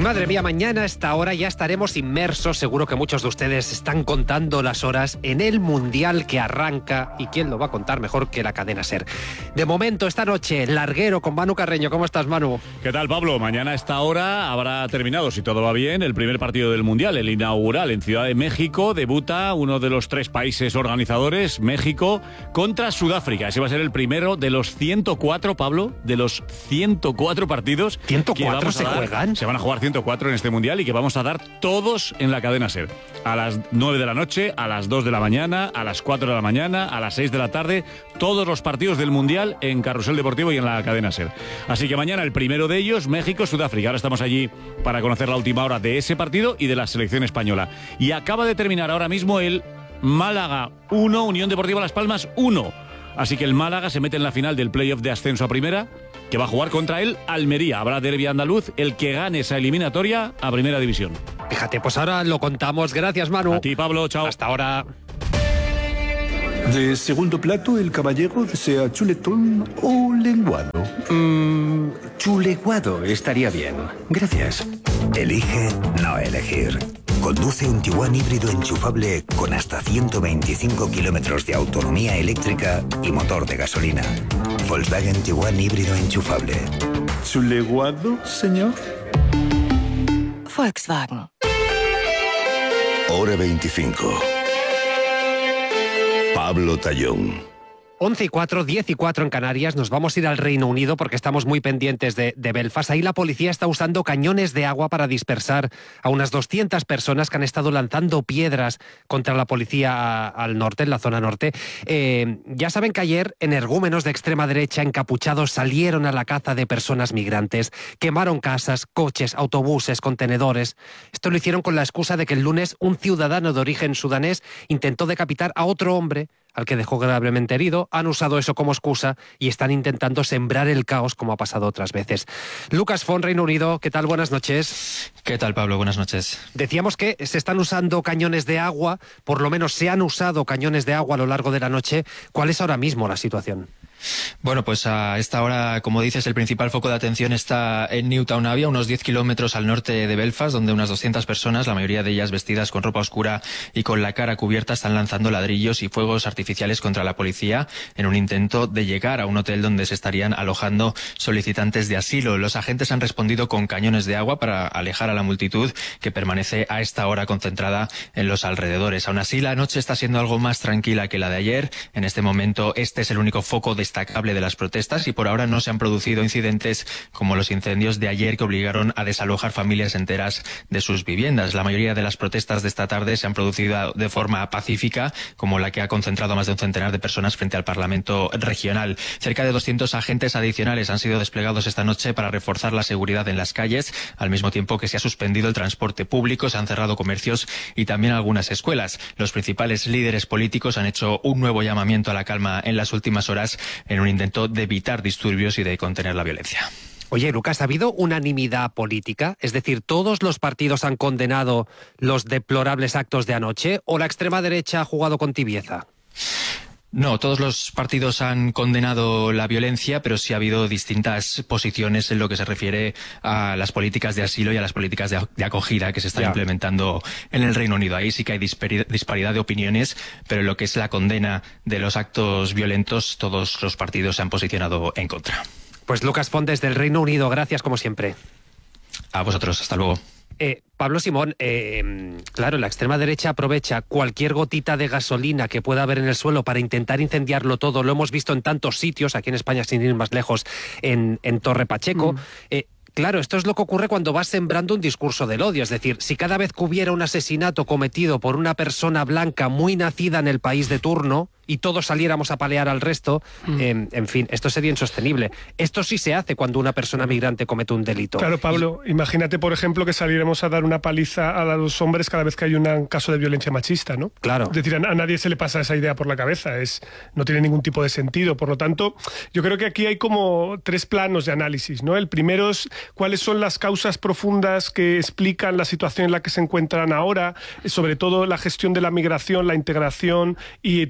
Y madre mía, mañana a esta hora ya estaremos inmersos, seguro que muchos de ustedes están contando las horas, en el Mundial que arranca. ¿Y quién lo va a contar mejor que la cadena SER? De momento, esta noche, larguero con Manu Carreño. ¿Cómo estás, Manu? ¿Qué tal, Pablo? Mañana a esta hora habrá terminado, si todo va bien, el primer partido del Mundial, el inaugural en Ciudad de México. Debuta uno de los tres países organizadores, México, contra Sudáfrica. Ese va a ser el primero de los ciento cuatro, Pablo, de los ciento cuatro partidos. ¿ciento cuatro que vamos se a dar. juegan? Se van a jugar ciento cuatro en este Mundial y que vamos a dar todos en la cadena SER. A las nueve de la noche, a las dos de la mañana, a las cuatro de la mañana, a las seis de la tarde, todos los partidos del Mundial en Carrusel Deportivo y en la cadena SER. Así que mañana el primero de ellos, México-Sudáfrica. Ahora estamos allí para conocer la última hora de ese partido y de la selección española. Y acaba de terminar ahora mismo el Málaga uno, Unión Deportiva Las Palmas uno. Así que el Málaga se mete en la final del playoff de ascenso a primera, que va a jugar contra el Almería. Habrá derbi andaluz, el que gane esa eliminatoria a primera división. Fíjate, pues ahora lo contamos. Gracias, Manu. A ti, Pablo. Chao. Hasta ahora. De segundo plato, el caballero desea chuletón o lenguado. Mmm, chuleguado estaría bien. Gracias. Elige no elegir. Conduce un Tiguan híbrido enchufable con hasta ciento veinticinco kilómetros de autonomía eléctrica y motor de gasolina. Volkswagen Tiguan híbrido enchufable. ¿Chuleguado, señor? Volkswagen. Hora veinticinco. Pablo Tallón. once y cuatro, diez y cuatro en Canarias. Nos vamos a ir al Reino Unido porque estamos muy pendientes de, de Belfast. Ahí la policía está usando cañones de agua para dispersar a unas doscientas personas que han estado lanzando piedras contra la policía a, al norte, en la zona norte. Eh, ya saben que ayer energúmenos de extrema derecha encapuchados salieron a la caza de personas migrantes, quemaron casas, coches, autobuses, contenedores. Esto lo hicieron con la excusa de que el lunes un ciudadano de origen sudanés intentó decapitar a otro hombre al que dejó gravemente herido. Han usado eso como excusa y están intentando sembrar el caos como ha pasado otras veces. Lucas Font, Reino Unido, ¿qué tal? Buenas noches. ¿Qué tal, Pablo? Buenas noches. Decíamos que se están usando cañones de agua, por lo menos se han usado cañones de agua a lo largo de la noche. ¿Cuál es ahora mismo la situación? Bueno, pues a esta hora, como dices, el principal foco de atención está en Newtown Abbey, a unos diez kilómetros al norte de Belfast, donde unas doscientas personas, la mayoría de ellas vestidas con ropa oscura y con la cara cubierta, están lanzando ladrillos y fuegos artificiales contra la policía en un intento de llegar a un hotel donde se estarían alojando solicitantes de asilo. Los agentes han respondido con cañones de agua para alejar a la multitud que permanece a esta hora concentrada en los alrededores. Aún así, la noche está siendo algo más tranquila que la de ayer. En este momento, este es el único foco de destacable de las protestas y por ahora no se han producido incidentes como los incendios de ayer que obligaron a desalojar familias enteras de sus viviendas. La mayoría de las protestas de esta tarde se han producido de forma pacífica, como la que ha concentrado a más de un centenar de personas frente al Parlamento regional. Cerca de doscientos agentes adicionales han sido desplegados esta noche para reforzar la seguridad en las calles, al mismo tiempo que se ha suspendido el transporte público, se han cerrado comercios y también algunas escuelas. Los principales líderes políticos han hecho un nuevo llamamiento a la calma en las últimas horas en un intento de evitar disturbios y de contener la violencia. Oye, Lucas, ¿ha habido unanimidad política? Es decir, ¿todos los partidos han condenado los deplorables actos de anoche o la extrema derecha ha jugado con tibieza? No, todos los partidos han condenado la violencia, pero sí ha habido distintas posiciones en lo que se refiere a las políticas de asilo y a las políticas de, de acogida que se están ya. implementando en el Reino Unido. Ahí sí que hay disparidad de opiniones, pero en lo que es la condena de los actos violentos, todos los partidos se han posicionado en contra. Pues Lucas Font desde el Reino Unido, gracias como siempre. A vosotros, hasta luego. Eh, Pablo Simón, eh, claro, la extrema derecha aprovecha cualquier gotita de gasolina que pueda haber en el suelo para intentar incendiarlo todo. Lo hemos visto en tantos sitios, aquí en España sin ir más lejos, en, en Torre Pacheco. Mm. Eh, Claro, esto es lo que ocurre cuando vas sembrando un discurso del odio. Es decir, si cada vez que hubiera un asesinato cometido por una persona blanca muy nacida en el país de turno y todos saliéramos a palear al resto, mm. eh, en fin, esto sería insostenible. Esto sí se hace cuando una persona migrante comete un delito. Claro, Pablo, y... imagínate, por ejemplo, que saliéramos a dar una paliza a los hombres cada vez que hay un caso de violencia machista, ¿no? Claro. Es decir, a, a nadie se le pasa esa idea por la cabeza, es, no tiene ningún tipo de sentido. Por lo tanto, yo creo que aquí hay como tres planos de análisis, ¿no? El primero es cuáles son las causas profundas que explican la situación en la que se encuentran ahora, sobre todo la gestión de la migración, la integración y todos estos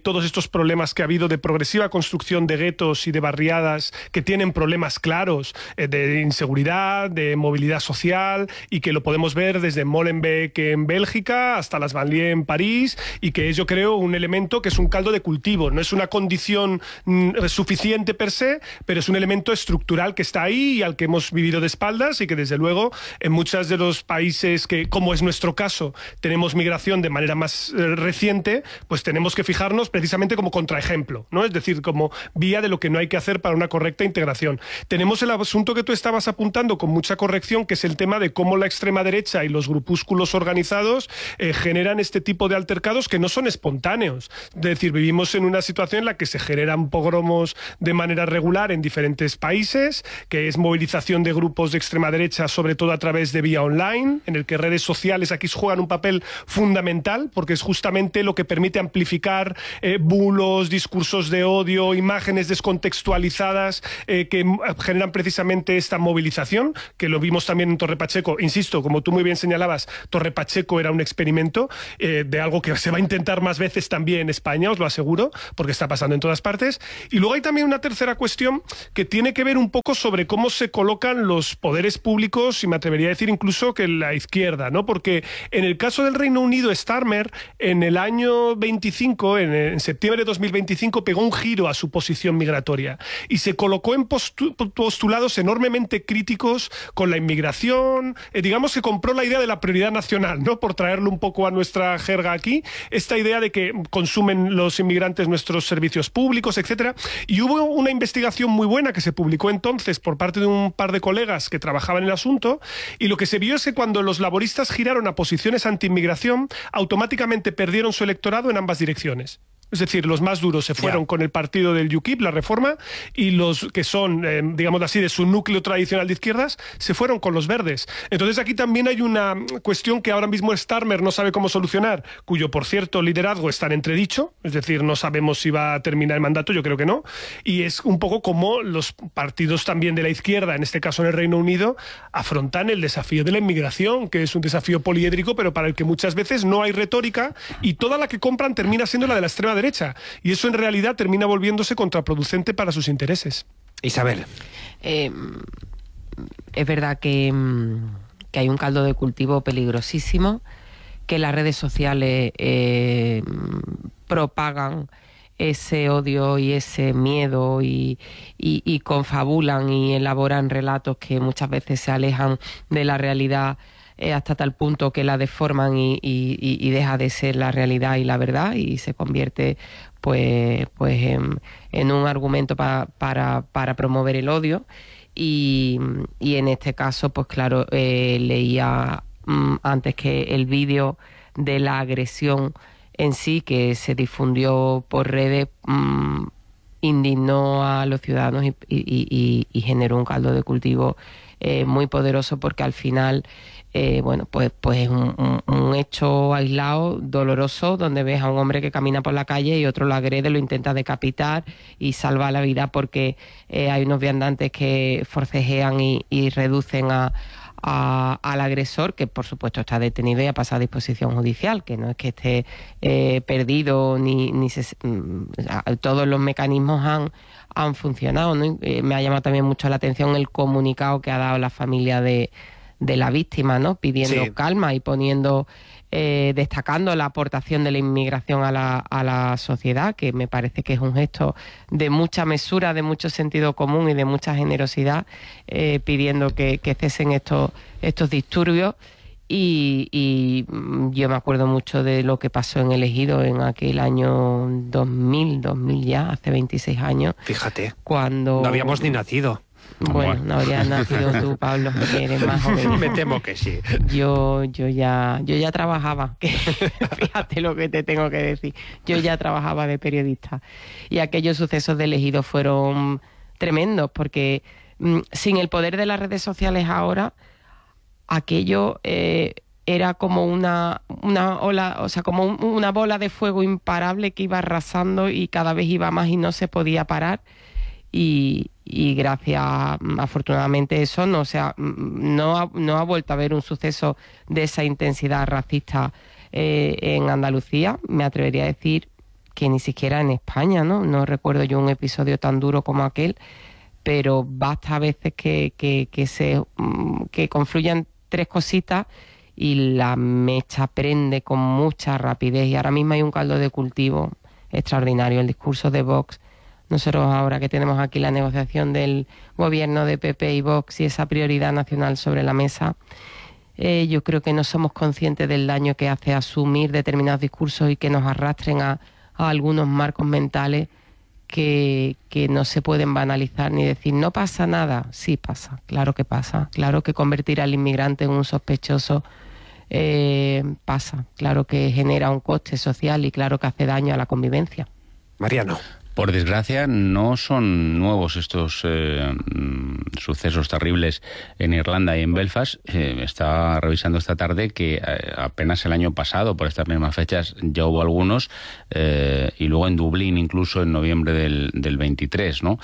problemas que ha habido de progresiva construcción de guetos y de barriadas que tienen problemas claros eh, de inseguridad, de movilidad social, y que lo podemos ver desde Molenbeek en Bélgica hasta las Banlieues en París, y que es, yo creo, un elemento que es un caldo de cultivo. No es una condición mm, suficiente per se, pero es un elemento estructural que está ahí y al que hemos vivido de espaldas, y que desde luego en muchos de los países que, como es nuestro caso, tenemos migración de manera más eh, reciente, pues tenemos que fijarnos precisamente como contraejemplo, ¿no? Es decir, como vía de lo que no hay que hacer para una correcta integración. Tenemos el asunto que tú estabas apuntando con mucha corrección, que es el tema de cómo la extrema derecha y los grupúsculos organizados eh, generan este tipo de altercados que no son espontáneos. Es decir, vivimos en una situación en la que se generan pogromos de manera regular en diferentes países, que es movilización de grupos de extrema derecha, sobre todo a través de vía online, en el que redes sociales aquí juegan un papel fundamental, porque es justamente lo que permite amplificar eh, bulos, discursos de odio, imágenes descontextualizadas eh, que generan precisamente esta movilización, que lo vimos también en Torre Pacheco. Insisto, como tú muy bien señalabas, Torre Pacheco era un experimento eh, de algo que se va a intentar más veces también en España, os lo aseguro, porque está pasando en todas partes. Y luego hay también una tercera cuestión que tiene que ver un poco sobre cómo se colocan los poderes públicos, y me atrevería a decir incluso que la izquierda, ¿no? Porque en el caso del Reino Unido, Starmer, en el año veinticinco, en, en septiembre de dos mil veinticinco, pegó un giro a su posición migratoria y se colocó en postu postulados enormemente críticos con la inmigración. Eh, digamos que compró la idea de la prioridad nacional, ¿no? Por traerlo un poco a nuestra jerga aquí, esta idea de que consumen los inmigrantes nuestros servicios públicos, etcétera. Y hubo una investigación muy buena que se publicó entonces por parte de un par de colegas que trabajaban en el asunto, y lo que se vio es que cuando los laboristas giraron a posiciones anti-inmigración, automáticamente perdieron su electorado en ambas direcciones. Es decir, los más duros se fueron yeah. con el partido del U K I P, la Reforma, y los que son, eh, digamos así, de su núcleo tradicional de izquierdas, se fueron con los verdes. Entonces aquí también hay una cuestión que ahora mismo Starmer no sabe cómo solucionar, cuyo, por cierto, liderazgo está en entredicho, es decir, no sabemos si va a terminar el mandato, yo creo que no, y es un poco como los partidos también de la izquierda, en este caso en el Reino Unido, afrontan el desafío de la inmigración, que es un desafío poliédrico, pero para el que muchas veces no hay retórica, y toda la que compran termina siendo la de la extrema derecha. Derecha, y eso en realidad termina volviéndose contraproducente para sus intereses. Isabel. Eh, es verdad que, que hay un caldo de cultivo peligrosísimo, que las redes sociales eh, propagan ese odio y ese miedo y, y, y confabulan y elaboran relatos que muchas veces se alejan de la realidad, Eh, hasta tal punto que la deforman y, y, y deja de ser la realidad y la verdad, y se convierte pues, pues en, en un argumento pa, para, para promover el odio. Y, y en este caso, pues claro, eh, leía mm, antes que el vídeo de la agresión en sí, que se difundió por redes, mm, indignó a los ciudadanos y, y, y, y generó un caldo de cultivo eh, muy poderoso, porque al final Eh, bueno, pues pues es un, un, un hecho aislado, doloroso, donde ves a un hombre que camina por la calle y otro lo agrede, lo intenta decapitar y salva la vida, porque eh, hay unos viandantes que forcejean y, y reducen a, a, al agresor, que por supuesto está detenido y ha pasado a disposición judicial, que no es que esté eh, perdido, ni, ni se, todos los mecanismos han, han funcionado, ¿no? Eh, me ha llamado también mucho la atención el comunicado que ha dado la familia de de la víctima, ¿no? Pidiendo sí. calma y poniendo, eh, destacando la aportación de la inmigración a la, a la sociedad, que me parece que es un gesto de mucha mesura, de mucho sentido común y de mucha generosidad, eh, pidiendo que, que cesen estos, estos disturbios. Y, y yo me acuerdo mucho de lo que pasó en El Ejido en aquel año dos mil, dos mil ya, hace veintiséis años. Fíjate, cuando no habíamos ni nacido. Bueno, no habrías nacido tú, Pablo, que eres más joven. Me temo que sí. Yo, yo ya, yo ya trabajaba. Que, fíjate lo que te tengo que decir. Yo ya trabajaba de periodista. Y aquellos sucesos de El Ejido fueron tremendos, porque mmm, sin el poder de las redes sociales ahora, aquello eh, era como una, una ola, o sea, como un, una bola de fuego imparable que iba arrasando y cada vez iba más y no se podía parar. Y, y gracias, afortunadamente, eso no, o sea, no, ha, no ha vuelto a haber un suceso de esa intensidad racista eh, en Andalucía. Me atrevería a decir que ni siquiera en España, ¿no? No recuerdo yo un episodio tan duro como aquel, pero basta a veces que, que, que, se, que confluyan tres cositas y la mecha prende con mucha rapidez, y ahora mismo hay un caldo de cultivo extraordinario. El discurso de Vox, nosotros ahora que tenemos aquí la negociación del gobierno de P P y Vox y esa prioridad nacional sobre la mesa, eh, yo creo que no somos conscientes del daño que hace asumir determinados discursos y que nos arrastren a, a algunos marcos mentales que, que no se pueden banalizar ni decir no pasa nada. Sí pasa, claro que pasa, claro que convertir al inmigrante en un sospechoso eh, pasa, claro que genera un coste social y claro que hace daño a la convivencia. Mariano. Por desgracia, no son nuevos estos eh, sucesos terribles en Irlanda y en Belfast. Eh, estaba revisando esta tarde que eh, apenas el año pasado, por estas mismas fechas, ya hubo algunos, eh, y luego en Dublín, incluso en noviembre del, del veintitrés, ¿no?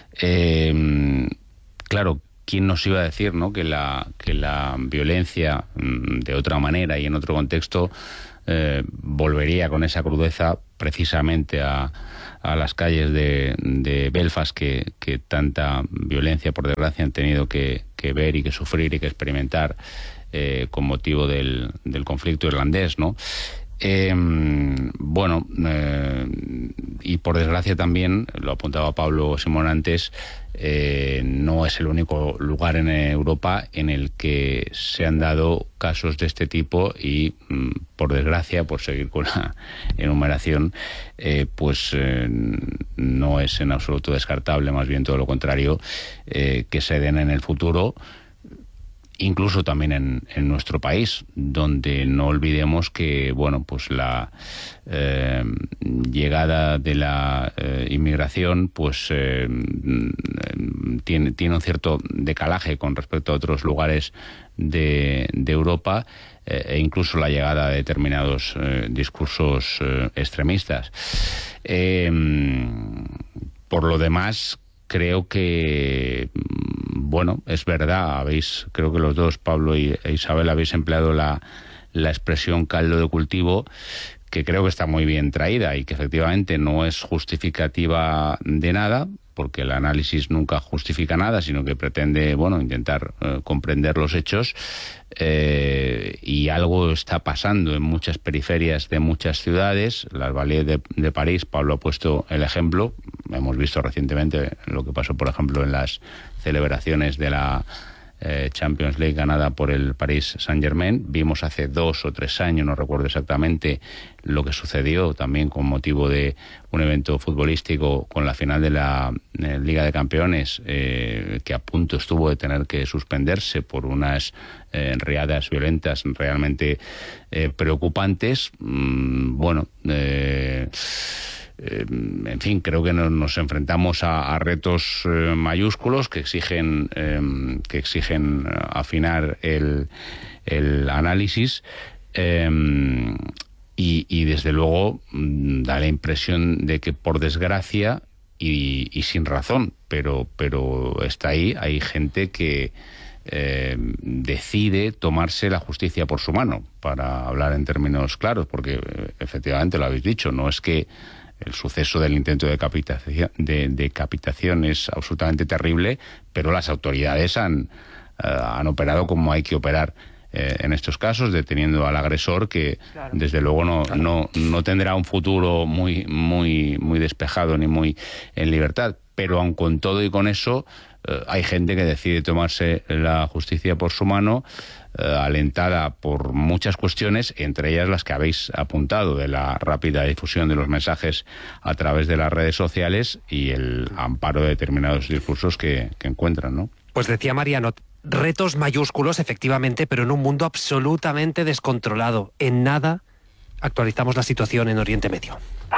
Eh, claro, ¿quién nos iba a decir, ¿no?, que la, que la violencia, de otra manera y en otro contexto, eh, volvería con esa crudeza precisamente a... a las calles de, de Belfast que, que tanta violencia, por desgracia, han tenido que, que ver y que sufrir y que experimentar eh, con motivo del, del conflicto irlandés, ¿no? Eh, bueno, eh, y por desgracia también, lo apuntaba Pablo Simón antes, eh, no es el único lugar en Europa en el que se han dado casos de este tipo y, mm, por desgracia, por seguir con la enumeración, eh, pues eh, no es en absoluto descartable, más bien todo lo contrario, eh, que se den en el futuro, incluso también en, en nuestro país, donde no olvidemos que, bueno, pues la eh, llegada de la eh, inmigración, pues eh, tiene, tiene un cierto decalaje con respecto a otros lugares de, de Europa, eh, e incluso la llegada de determinados eh, discursos eh, extremistas. Eh, por lo demás, creo que, bueno, es verdad, habéis, creo que los dos, Pablo y Isabel, habéis empleado la, la expresión caldo de cultivo, que creo que está muy bien traída y que efectivamente no es justificativa de nada, porque el análisis nunca justifica nada, sino que pretende, bueno, intentar eh, comprender los hechos, eh, y algo está pasando en muchas periferias de muchas ciudades. Las Baleares de, de París, Pablo ha puesto el ejemplo, hemos visto recientemente lo que pasó, por ejemplo, en las celebraciones de la eh, Champions League ganada por el Paris Saint-Germain. Vimos hace dos o tres años, no recuerdo exactamente, lo que sucedió también con motivo de un evento futbolístico con la final de la eh, Liga de Campeones, eh, que a punto estuvo de tener que suspenderse por unas eh, riadas violentas realmente eh, preocupantes. Mm, bueno, eh, Eh, en fin, creo que nos, nos enfrentamos a, a retos eh, mayúsculos que exigen eh, que exigen afinar el, el análisis, eh, y, y desde luego da la impresión de que, por desgracia y, y sin razón, pero pero está ahí, hay gente que Eh, decide tomarse la justicia por su mano, para hablar en términos claros, porque eh, efectivamente lo habéis dicho, no es que el suceso del intento de decapitación, de decapitación es absolutamente terrible, pero las autoridades han, eh, han operado como hay que operar eh, en estos casos, deteniendo al agresor, que claro, desde luego no, claro. no, no tendrá un futuro muy, muy, muy despejado ni muy en libertad. Pero aun con todo y con eso, eh, hay gente que decide tomarse la justicia por su mano, eh, alentada por muchas cuestiones, entre ellas las que habéis apuntado, de la rápida difusión de los mensajes a través de las redes sociales y el amparo de determinados discursos que, que encuentran, ¿no? Pues decía Mariano, retos mayúsculos, efectivamente, pero en un mundo absolutamente descontrolado. En nada actualizamos la situación en Oriente Medio.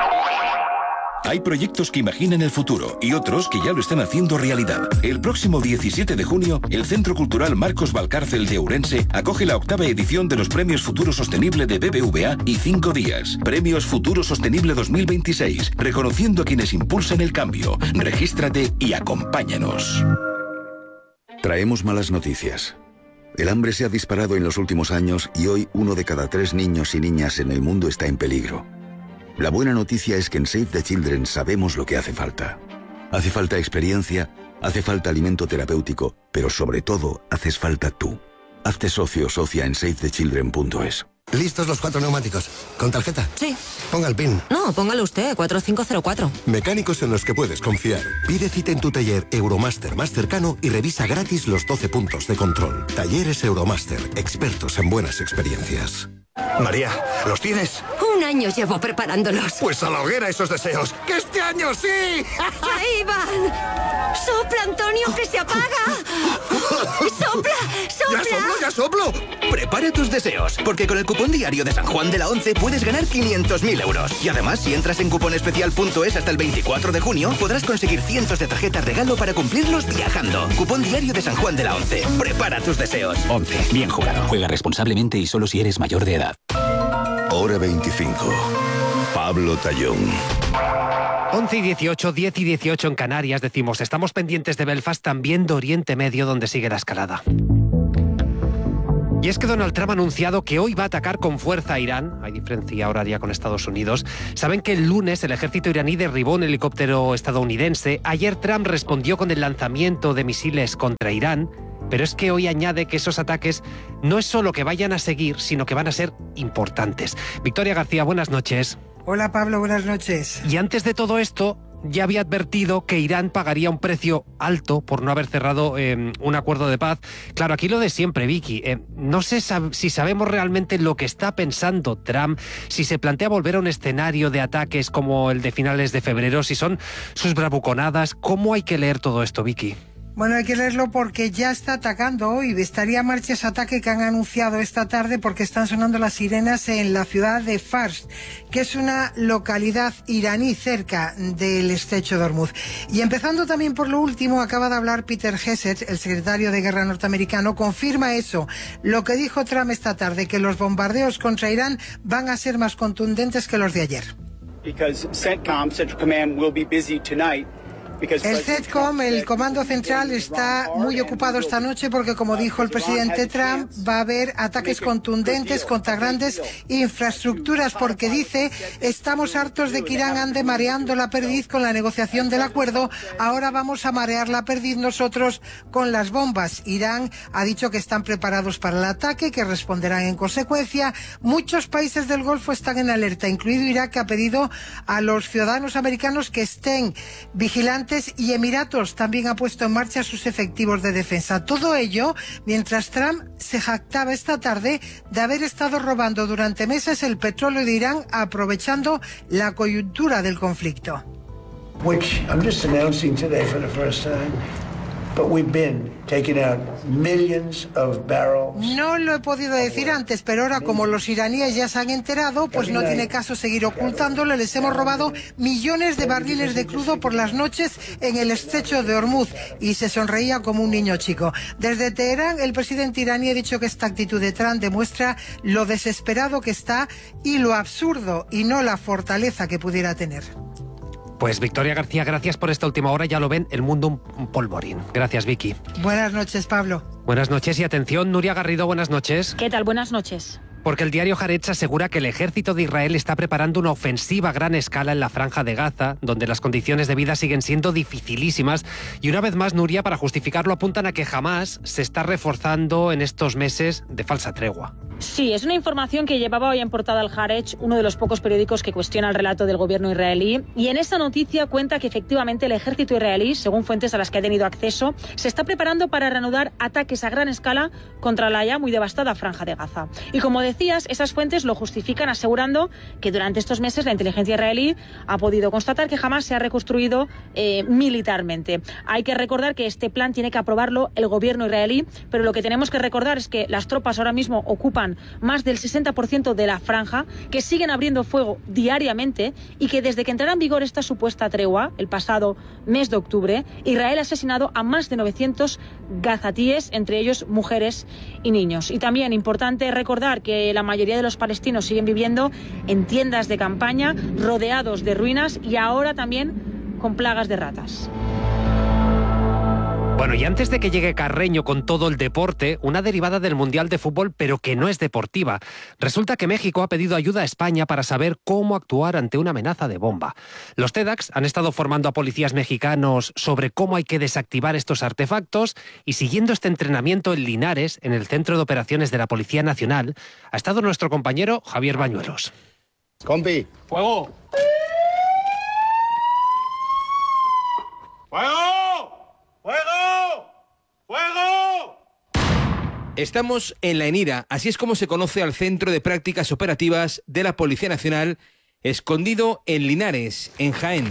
Hay proyectos que imaginan el futuro y otros que ya lo están haciendo realidad. El próximo diecisiete de junio, el Centro Cultural Marcos Valcárcel de Ourense acoge la octava edición de los Premios Futuro Sostenible de B B V A y Cinco Días. Premios Futuro Sostenible dos mil veintiséis, reconociendo a quienes impulsan el cambio. Regístrate y acompáñanos. Traemos malas noticias. El hambre se ha disparado en los últimos años y hoy uno de cada tres niños y niñas en el mundo está en peligro. La buena noticia es que en Save the Children sabemos lo que hace falta. Hace falta experiencia, hace falta alimento terapéutico, pero sobre todo, haces falta tú. Hazte socio o socia en save the children punto es. ¿Listos los cuatro neumáticos? ¿Con tarjeta? Sí. Ponga el PIN. No, póngalo usted, cuatro cinco cero cuatro. Mecánicos en los que puedes confiar. Pide cita en tu taller Euromaster más cercano y revisa gratis los doce puntos de control. Talleres Euromaster, expertos en buenas experiencias. María, ¿los tienes? Un año llevo preparándolos. Pues a la hoguera esos deseos. ¡Que este año sí! ¡Ahí van! ¡Sopla, Antonio, que se apaga! ¡Sopla, sopla! ¡Ya soplo, ya soplo! Prepara tus deseos, porque con el cupón diario de San Juan de la Once puedes ganar quinientos mil euros. Y además, si entras en cuponespecial punto es hasta el veinticuatro de junio, podrás conseguir cientos de tarjetas regalo para cumplirlos viajando. Cupón diario de San Juan de la Once. Prepara tus deseos. Once. Bien jugado. Juega responsablemente y solo si eres mayor de edad. Hora veinticinco. Pablo Tallón. once y dieciocho, diez y dieciocho en Canarias. Decimos, estamos pendientes de Belfast, también de Oriente Medio, donde sigue la escalada. Y es que Donald Trump ha anunciado que hoy va a atacar con fuerza a Irán. Hay diferencia horaria con Estados Unidos. Saben que el lunes el ejército iraní derribó un helicóptero estadounidense. Ayer Trump respondió con el lanzamiento de misiles contra Irán. Pero es que hoy añade que esos ataques no es solo que vayan a seguir, sino que van a ser importantes. Victoria García, buenas noches. Hola Pablo, buenas noches. Y antes de todo esto, ya había advertido que Irán pagaría un precio alto por no haber cerrado eh, un acuerdo de paz. Claro, aquí lo de siempre, Vicky. Eh, no sé sab- si sabemos realmente lo que está pensando Trump, si se plantea volver a un escenario de ataques como el de finales de febrero, si son sus bravuconadas. ¿Cómo hay que leer todo esto, Vicky? Bueno, hay que leerlo porque ya está atacando hoy. Estaría en marcha ese ataque que han anunciado esta tarde porque están sonando las sirenas en la ciudad de Fars, que es una localidad iraní cerca del estrecho de Hormuz. Y empezando también por lo último, acaba de hablar Peter Hegseth, el secretario de Guerra norteamericano, confirma eso, lo que dijo Trump esta tarde, que los bombardeos contra Irán van a ser más contundentes que los de ayer. Because CENTCOM, Central Command, will be busy tonight. El CENTCOM, el Comando Central, está muy ocupado esta noche porque, como dijo el presidente Trump, va a haber ataques contundentes contra grandes infraestructuras porque dice, estamos hartos de que Irán ande mareando la perdiz con la negociación del acuerdo, ahora vamos a marear la perdiz nosotros con las bombas. Irán ha dicho que están preparados para el ataque, que responderán en consecuencia. Muchos países del Golfo están en alerta, incluido Irak, que ha pedido a los ciudadanos americanos que estén vigilantes, y Emiratos también ha puesto en marcha sus efectivos de defensa. Todo ello mientras Trump se jactaba esta tarde de haber estado robando durante meses el petróleo de Irán, aprovechando la coyuntura del conflicto. Which I'm just announcing today for the first time. But we've been taking out millions of barrels. No lo he podido decir antes, pero ahora como los iraníes ya se han enterado, pues no tiene caso seguir ocultándolo. Les hemos robado millones de barriles de crudo por las noches en el estrecho de Hormuz. Y se sonreía como un niño chico. Desde Teherán, el presidente iraní ha dicho que esta actitud de Trump demuestra lo desesperado que está y lo absurdo y no la fortaleza que pudiera tener. Pues Victoria García, gracias por esta última hora. Ya lo ven, el mundo un, un polvorín. Gracias, Vicky. Buenas noches, Pablo. Buenas noches y atención, Nuria Garrido, buenas noches. ¿Qué tal? Buenas noches. Porque el diario Haaretz asegura que el ejército de Israel está preparando una ofensiva a gran escala en la Franja de Gaza, donde las condiciones de vida siguen siendo dificilísimas. Y una vez más, Nuria, para justificarlo, apuntan a que Hamás se está reforzando en estos meses de falsa tregua. Sí, es una información que llevaba hoy en portada el Haaretz, uno de los pocos periódicos que cuestiona el relato del gobierno israelí. Y en esa noticia cuenta que efectivamente el ejército israelí, según fuentes a las que ha tenido acceso, se está preparando para reanudar ataques a gran escala contra la ya muy devastada Franja de Gaza. Y como decías, esas fuentes lo justifican asegurando que durante estos meses la inteligencia israelí ha podido constatar que Hamás se ha reconstruido eh, militarmente. Hay que recordar que este plan tiene que aprobarlo el gobierno israelí, pero lo que tenemos que recordar es que las tropas ahora mismo ocupan más del sesenta por ciento de la franja, que siguen abriendo fuego diariamente y que desde que entrara en vigor esta supuesta tregua, el pasado mes de octubre, Israel ha asesinado a más de novecientos gazatíes, entre ellos mujeres y niños. Y también importante recordar que la mayoría de los palestinos siguen viviendo en tiendas de campaña, rodeados de ruinas y ahora también con plagas de ratas. Bueno, y antes de que llegue Carreño con todo el deporte, una derivada del Mundial de Fútbol, pero que no es deportiva. Resulta que México ha pedido ayuda a España para saber cómo actuar ante una amenaza de bomba. Los TEDx han estado formando a policías mexicanos sobre cómo hay que desactivar estos artefactos y siguiendo este entrenamiento en Linares, en el Centro de Operaciones de la Policía Nacional, ha estado nuestro compañero Javier Bañuelos. Compi, fuego. ¡Fuego! ¡Fuego! ¡Fuego! Estamos en La Enira, así es como se conoce al Centro de Prácticas Operativas de la Policía Nacional, escondido en Linares, en Jaén.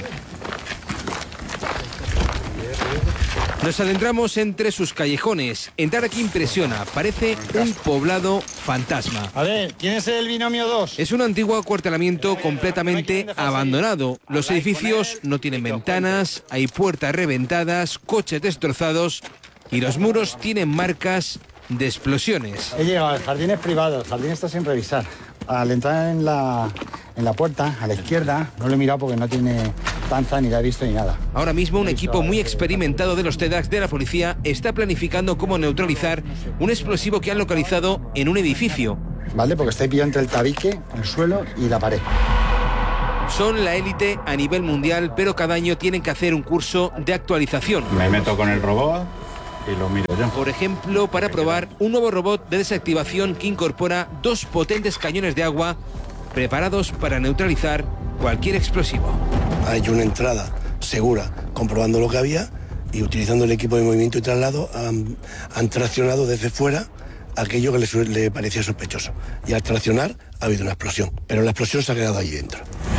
Nos adentramos entre sus callejones. Entrar aquí impresiona, parece un poblado fantasma. A ver, ¿quién es el binomio dos? Es un antiguo acuartelamiento completamente abandonado. Los edificios no tienen ventanas, hay puertas reventadas, coches destrozados y los muros tienen marcas de explosiones. He llegado al jardín es privado, el jardín está sin revisar. Al entrar en la, en la puerta, a la izquierda, no lo he mirado porque no tiene tanza, ni la he visto ni nada. Ahora mismo un equipo muy experimentado de los TEDx de la policía está planificando cómo neutralizar un explosivo que han localizado en un edificio. Vale, porque está pillado entre el tabique, el suelo y la pared. Son la élite a nivel mundial, pero cada año tienen que hacer un curso de actualización. Me meto con el robot y lo miro yo. Por ejemplo, para probar un nuevo robot de desactivación que incorpora dos potentes cañones de agua preparados para neutralizar cualquier explosivo. Ha hecho una entrada segura comprobando lo que había y utilizando el equipo de movimiento y traslado han, han traccionado desde fuera aquello que le, le parecía sospechoso. Y al traccionar ha habido una explosión, pero la explosión se ha quedado allí dentro.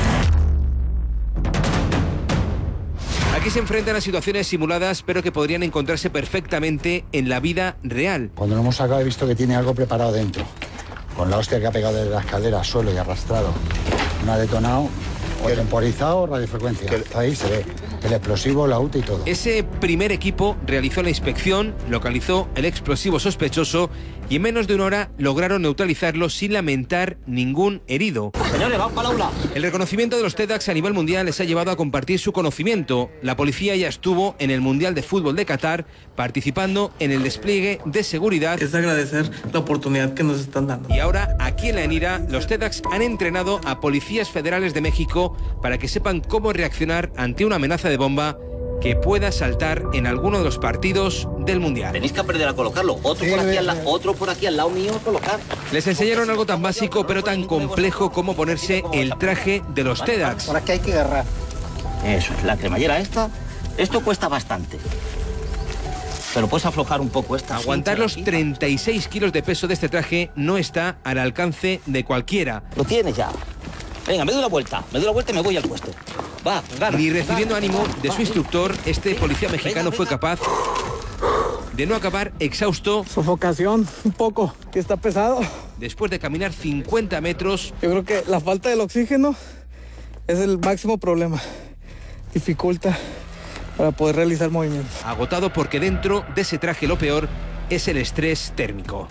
Aquí se enfrentan a situaciones simuladas, pero que podrían encontrarse perfectamente en la vida real. Cuando lo hemos sacado he visto que tiene algo preparado dentro. Con la hostia que ha pegado desde la escalera, suelo y arrastrado. No ha detonado, o temporizado o radiofrecuencia. Ahí se ve el explosivo, la U T I y todo. Ese primer equipo realizó la inspección, localizó el explosivo sospechoso y en menos de una hora lograron neutralizarlo sin lamentar ningún herido. Señores, vamos para el aula. El reconocimiento de los TEDx a nivel mundial les ha llevado a compartir su conocimiento. La policía ya estuvo en el Mundial de Fútbol de Qatar participando en el despliegue de seguridad. Es agradecer la oportunidad que nos están dando. Y ahora, aquí en La Enira, los TEDx han entrenado a policías federales de México para que sepan cómo reaccionar ante una amenaza de bomba que pueda saltar en alguno de los partidos del Mundial. Tenéis que aprender a colocarlo. Otro, sí, por aquí al la, otro por aquí al lado mío a colocar. Les enseñaron algo tan básico pero tan complejo como ponerse el traje de los TEDx. Por aquí hay que agarrar. Eso es, la cremallera esta. Esto cuesta bastante. Pero puedes aflojar un poco esta. Aguantar los treinta y seis kilos de peso de este traje no está al alcance de cualquiera. Lo tienes ya. Venga, me doy una vuelta. Me doy una vuelta y me voy al puesto. Va, gana. Ni recibiendo ánimo de su instructor, este policía mexicano fue capaz de no acabar exhausto. Sofocación, un poco, que está pesado. Después de caminar cincuenta metros. Yo creo que la falta del oxígeno es el máximo problema. Dificulta para poder realizar movimientos. Agotado porque dentro de ese traje lo peor es el estrés térmico.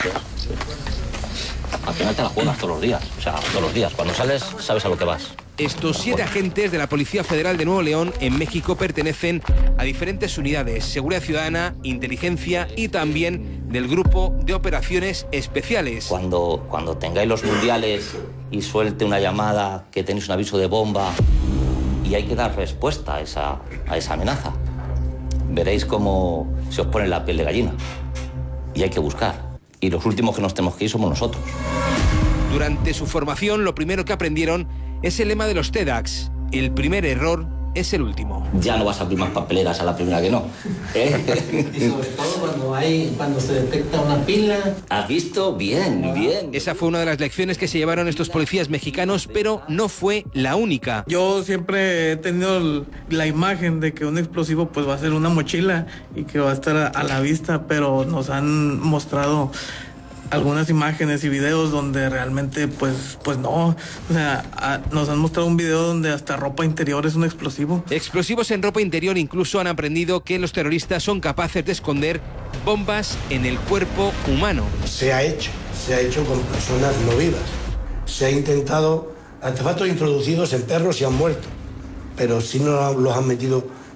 Al final te la juegas todos los días, o sea, todos los días. Cuando sales, sabes a lo que vas. Estos siete agentes de la Policía Federal de Nuevo León en México pertenecen a diferentes unidades, seguridad ciudadana, inteligencia y también del Grupo de Operaciones Especiales. Cuando, cuando tengáis los mundiales y suelte una llamada que tenéis un aviso de bomba y hay que dar respuesta a esa, a esa amenaza, veréis cómo se os pone la piel de gallina y hay que buscar. Y los últimos que nos tenemos que ir somos nosotros. Durante su formación, lo primero que aprendieron es el lema de los TEDx. El primer error es el último. Ya no vas a abrir más papeleras a la primera que no. ¿Eh? Y sobre todo cuando, hay, cuando se detecta una pila... ¿Has visto? Bien, bien. Esa fue una de las lecciones que se llevaron estos policías mexicanos, pero no fue la única. Yo siempre he tenido la imagen de que un explosivo pues va a ser una mochila y que va a estar a, a la vista, pero nos han mostrado algunas imágenes y videos donde realmente pues pues no, o sea, a, nos han mostrado un video donde hasta ropa interior es un explosivo. Explosivos en ropa interior incluso han aprendido que los terroristas son capaces de esconder bombas en el cuerpo humano. Se ha hecho, se ha hecho con personas no vivas. Se ha intentado artefactos introducidos en perros y han muerto, pero sí no los han metido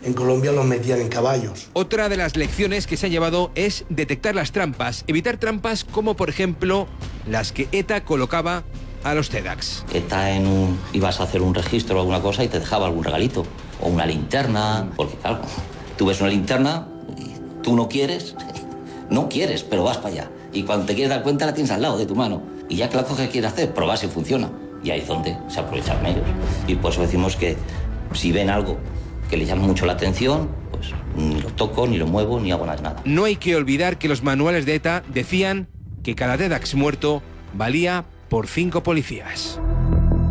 en Colombia los metían en caballos. Otra de las lecciones que se han llevado es detectar las trampas, evitar trampas como por ejemplo las que ETA colocaba a los TEDx. ETA en un, ibas a hacer un registro o alguna cosa y te dejaba algún regalito, o una linterna, porque claro, tú ves una linterna y tú no quieres, no quieres, pero vas para allá. Y cuando te quieres dar cuenta la tienes al lado de tu mano. Y ya que la coges, quieres hacer, probar si funciona. Y ahí es donde se aprovechan ellos. Y por eso decimos que si ven algo que les llama mucho la atención, pues ni lo toco, ni lo muevo, ni hago nada. No hay que olvidar que los manuales de ETA decían que cada TEDx muerto valía por cinco policías.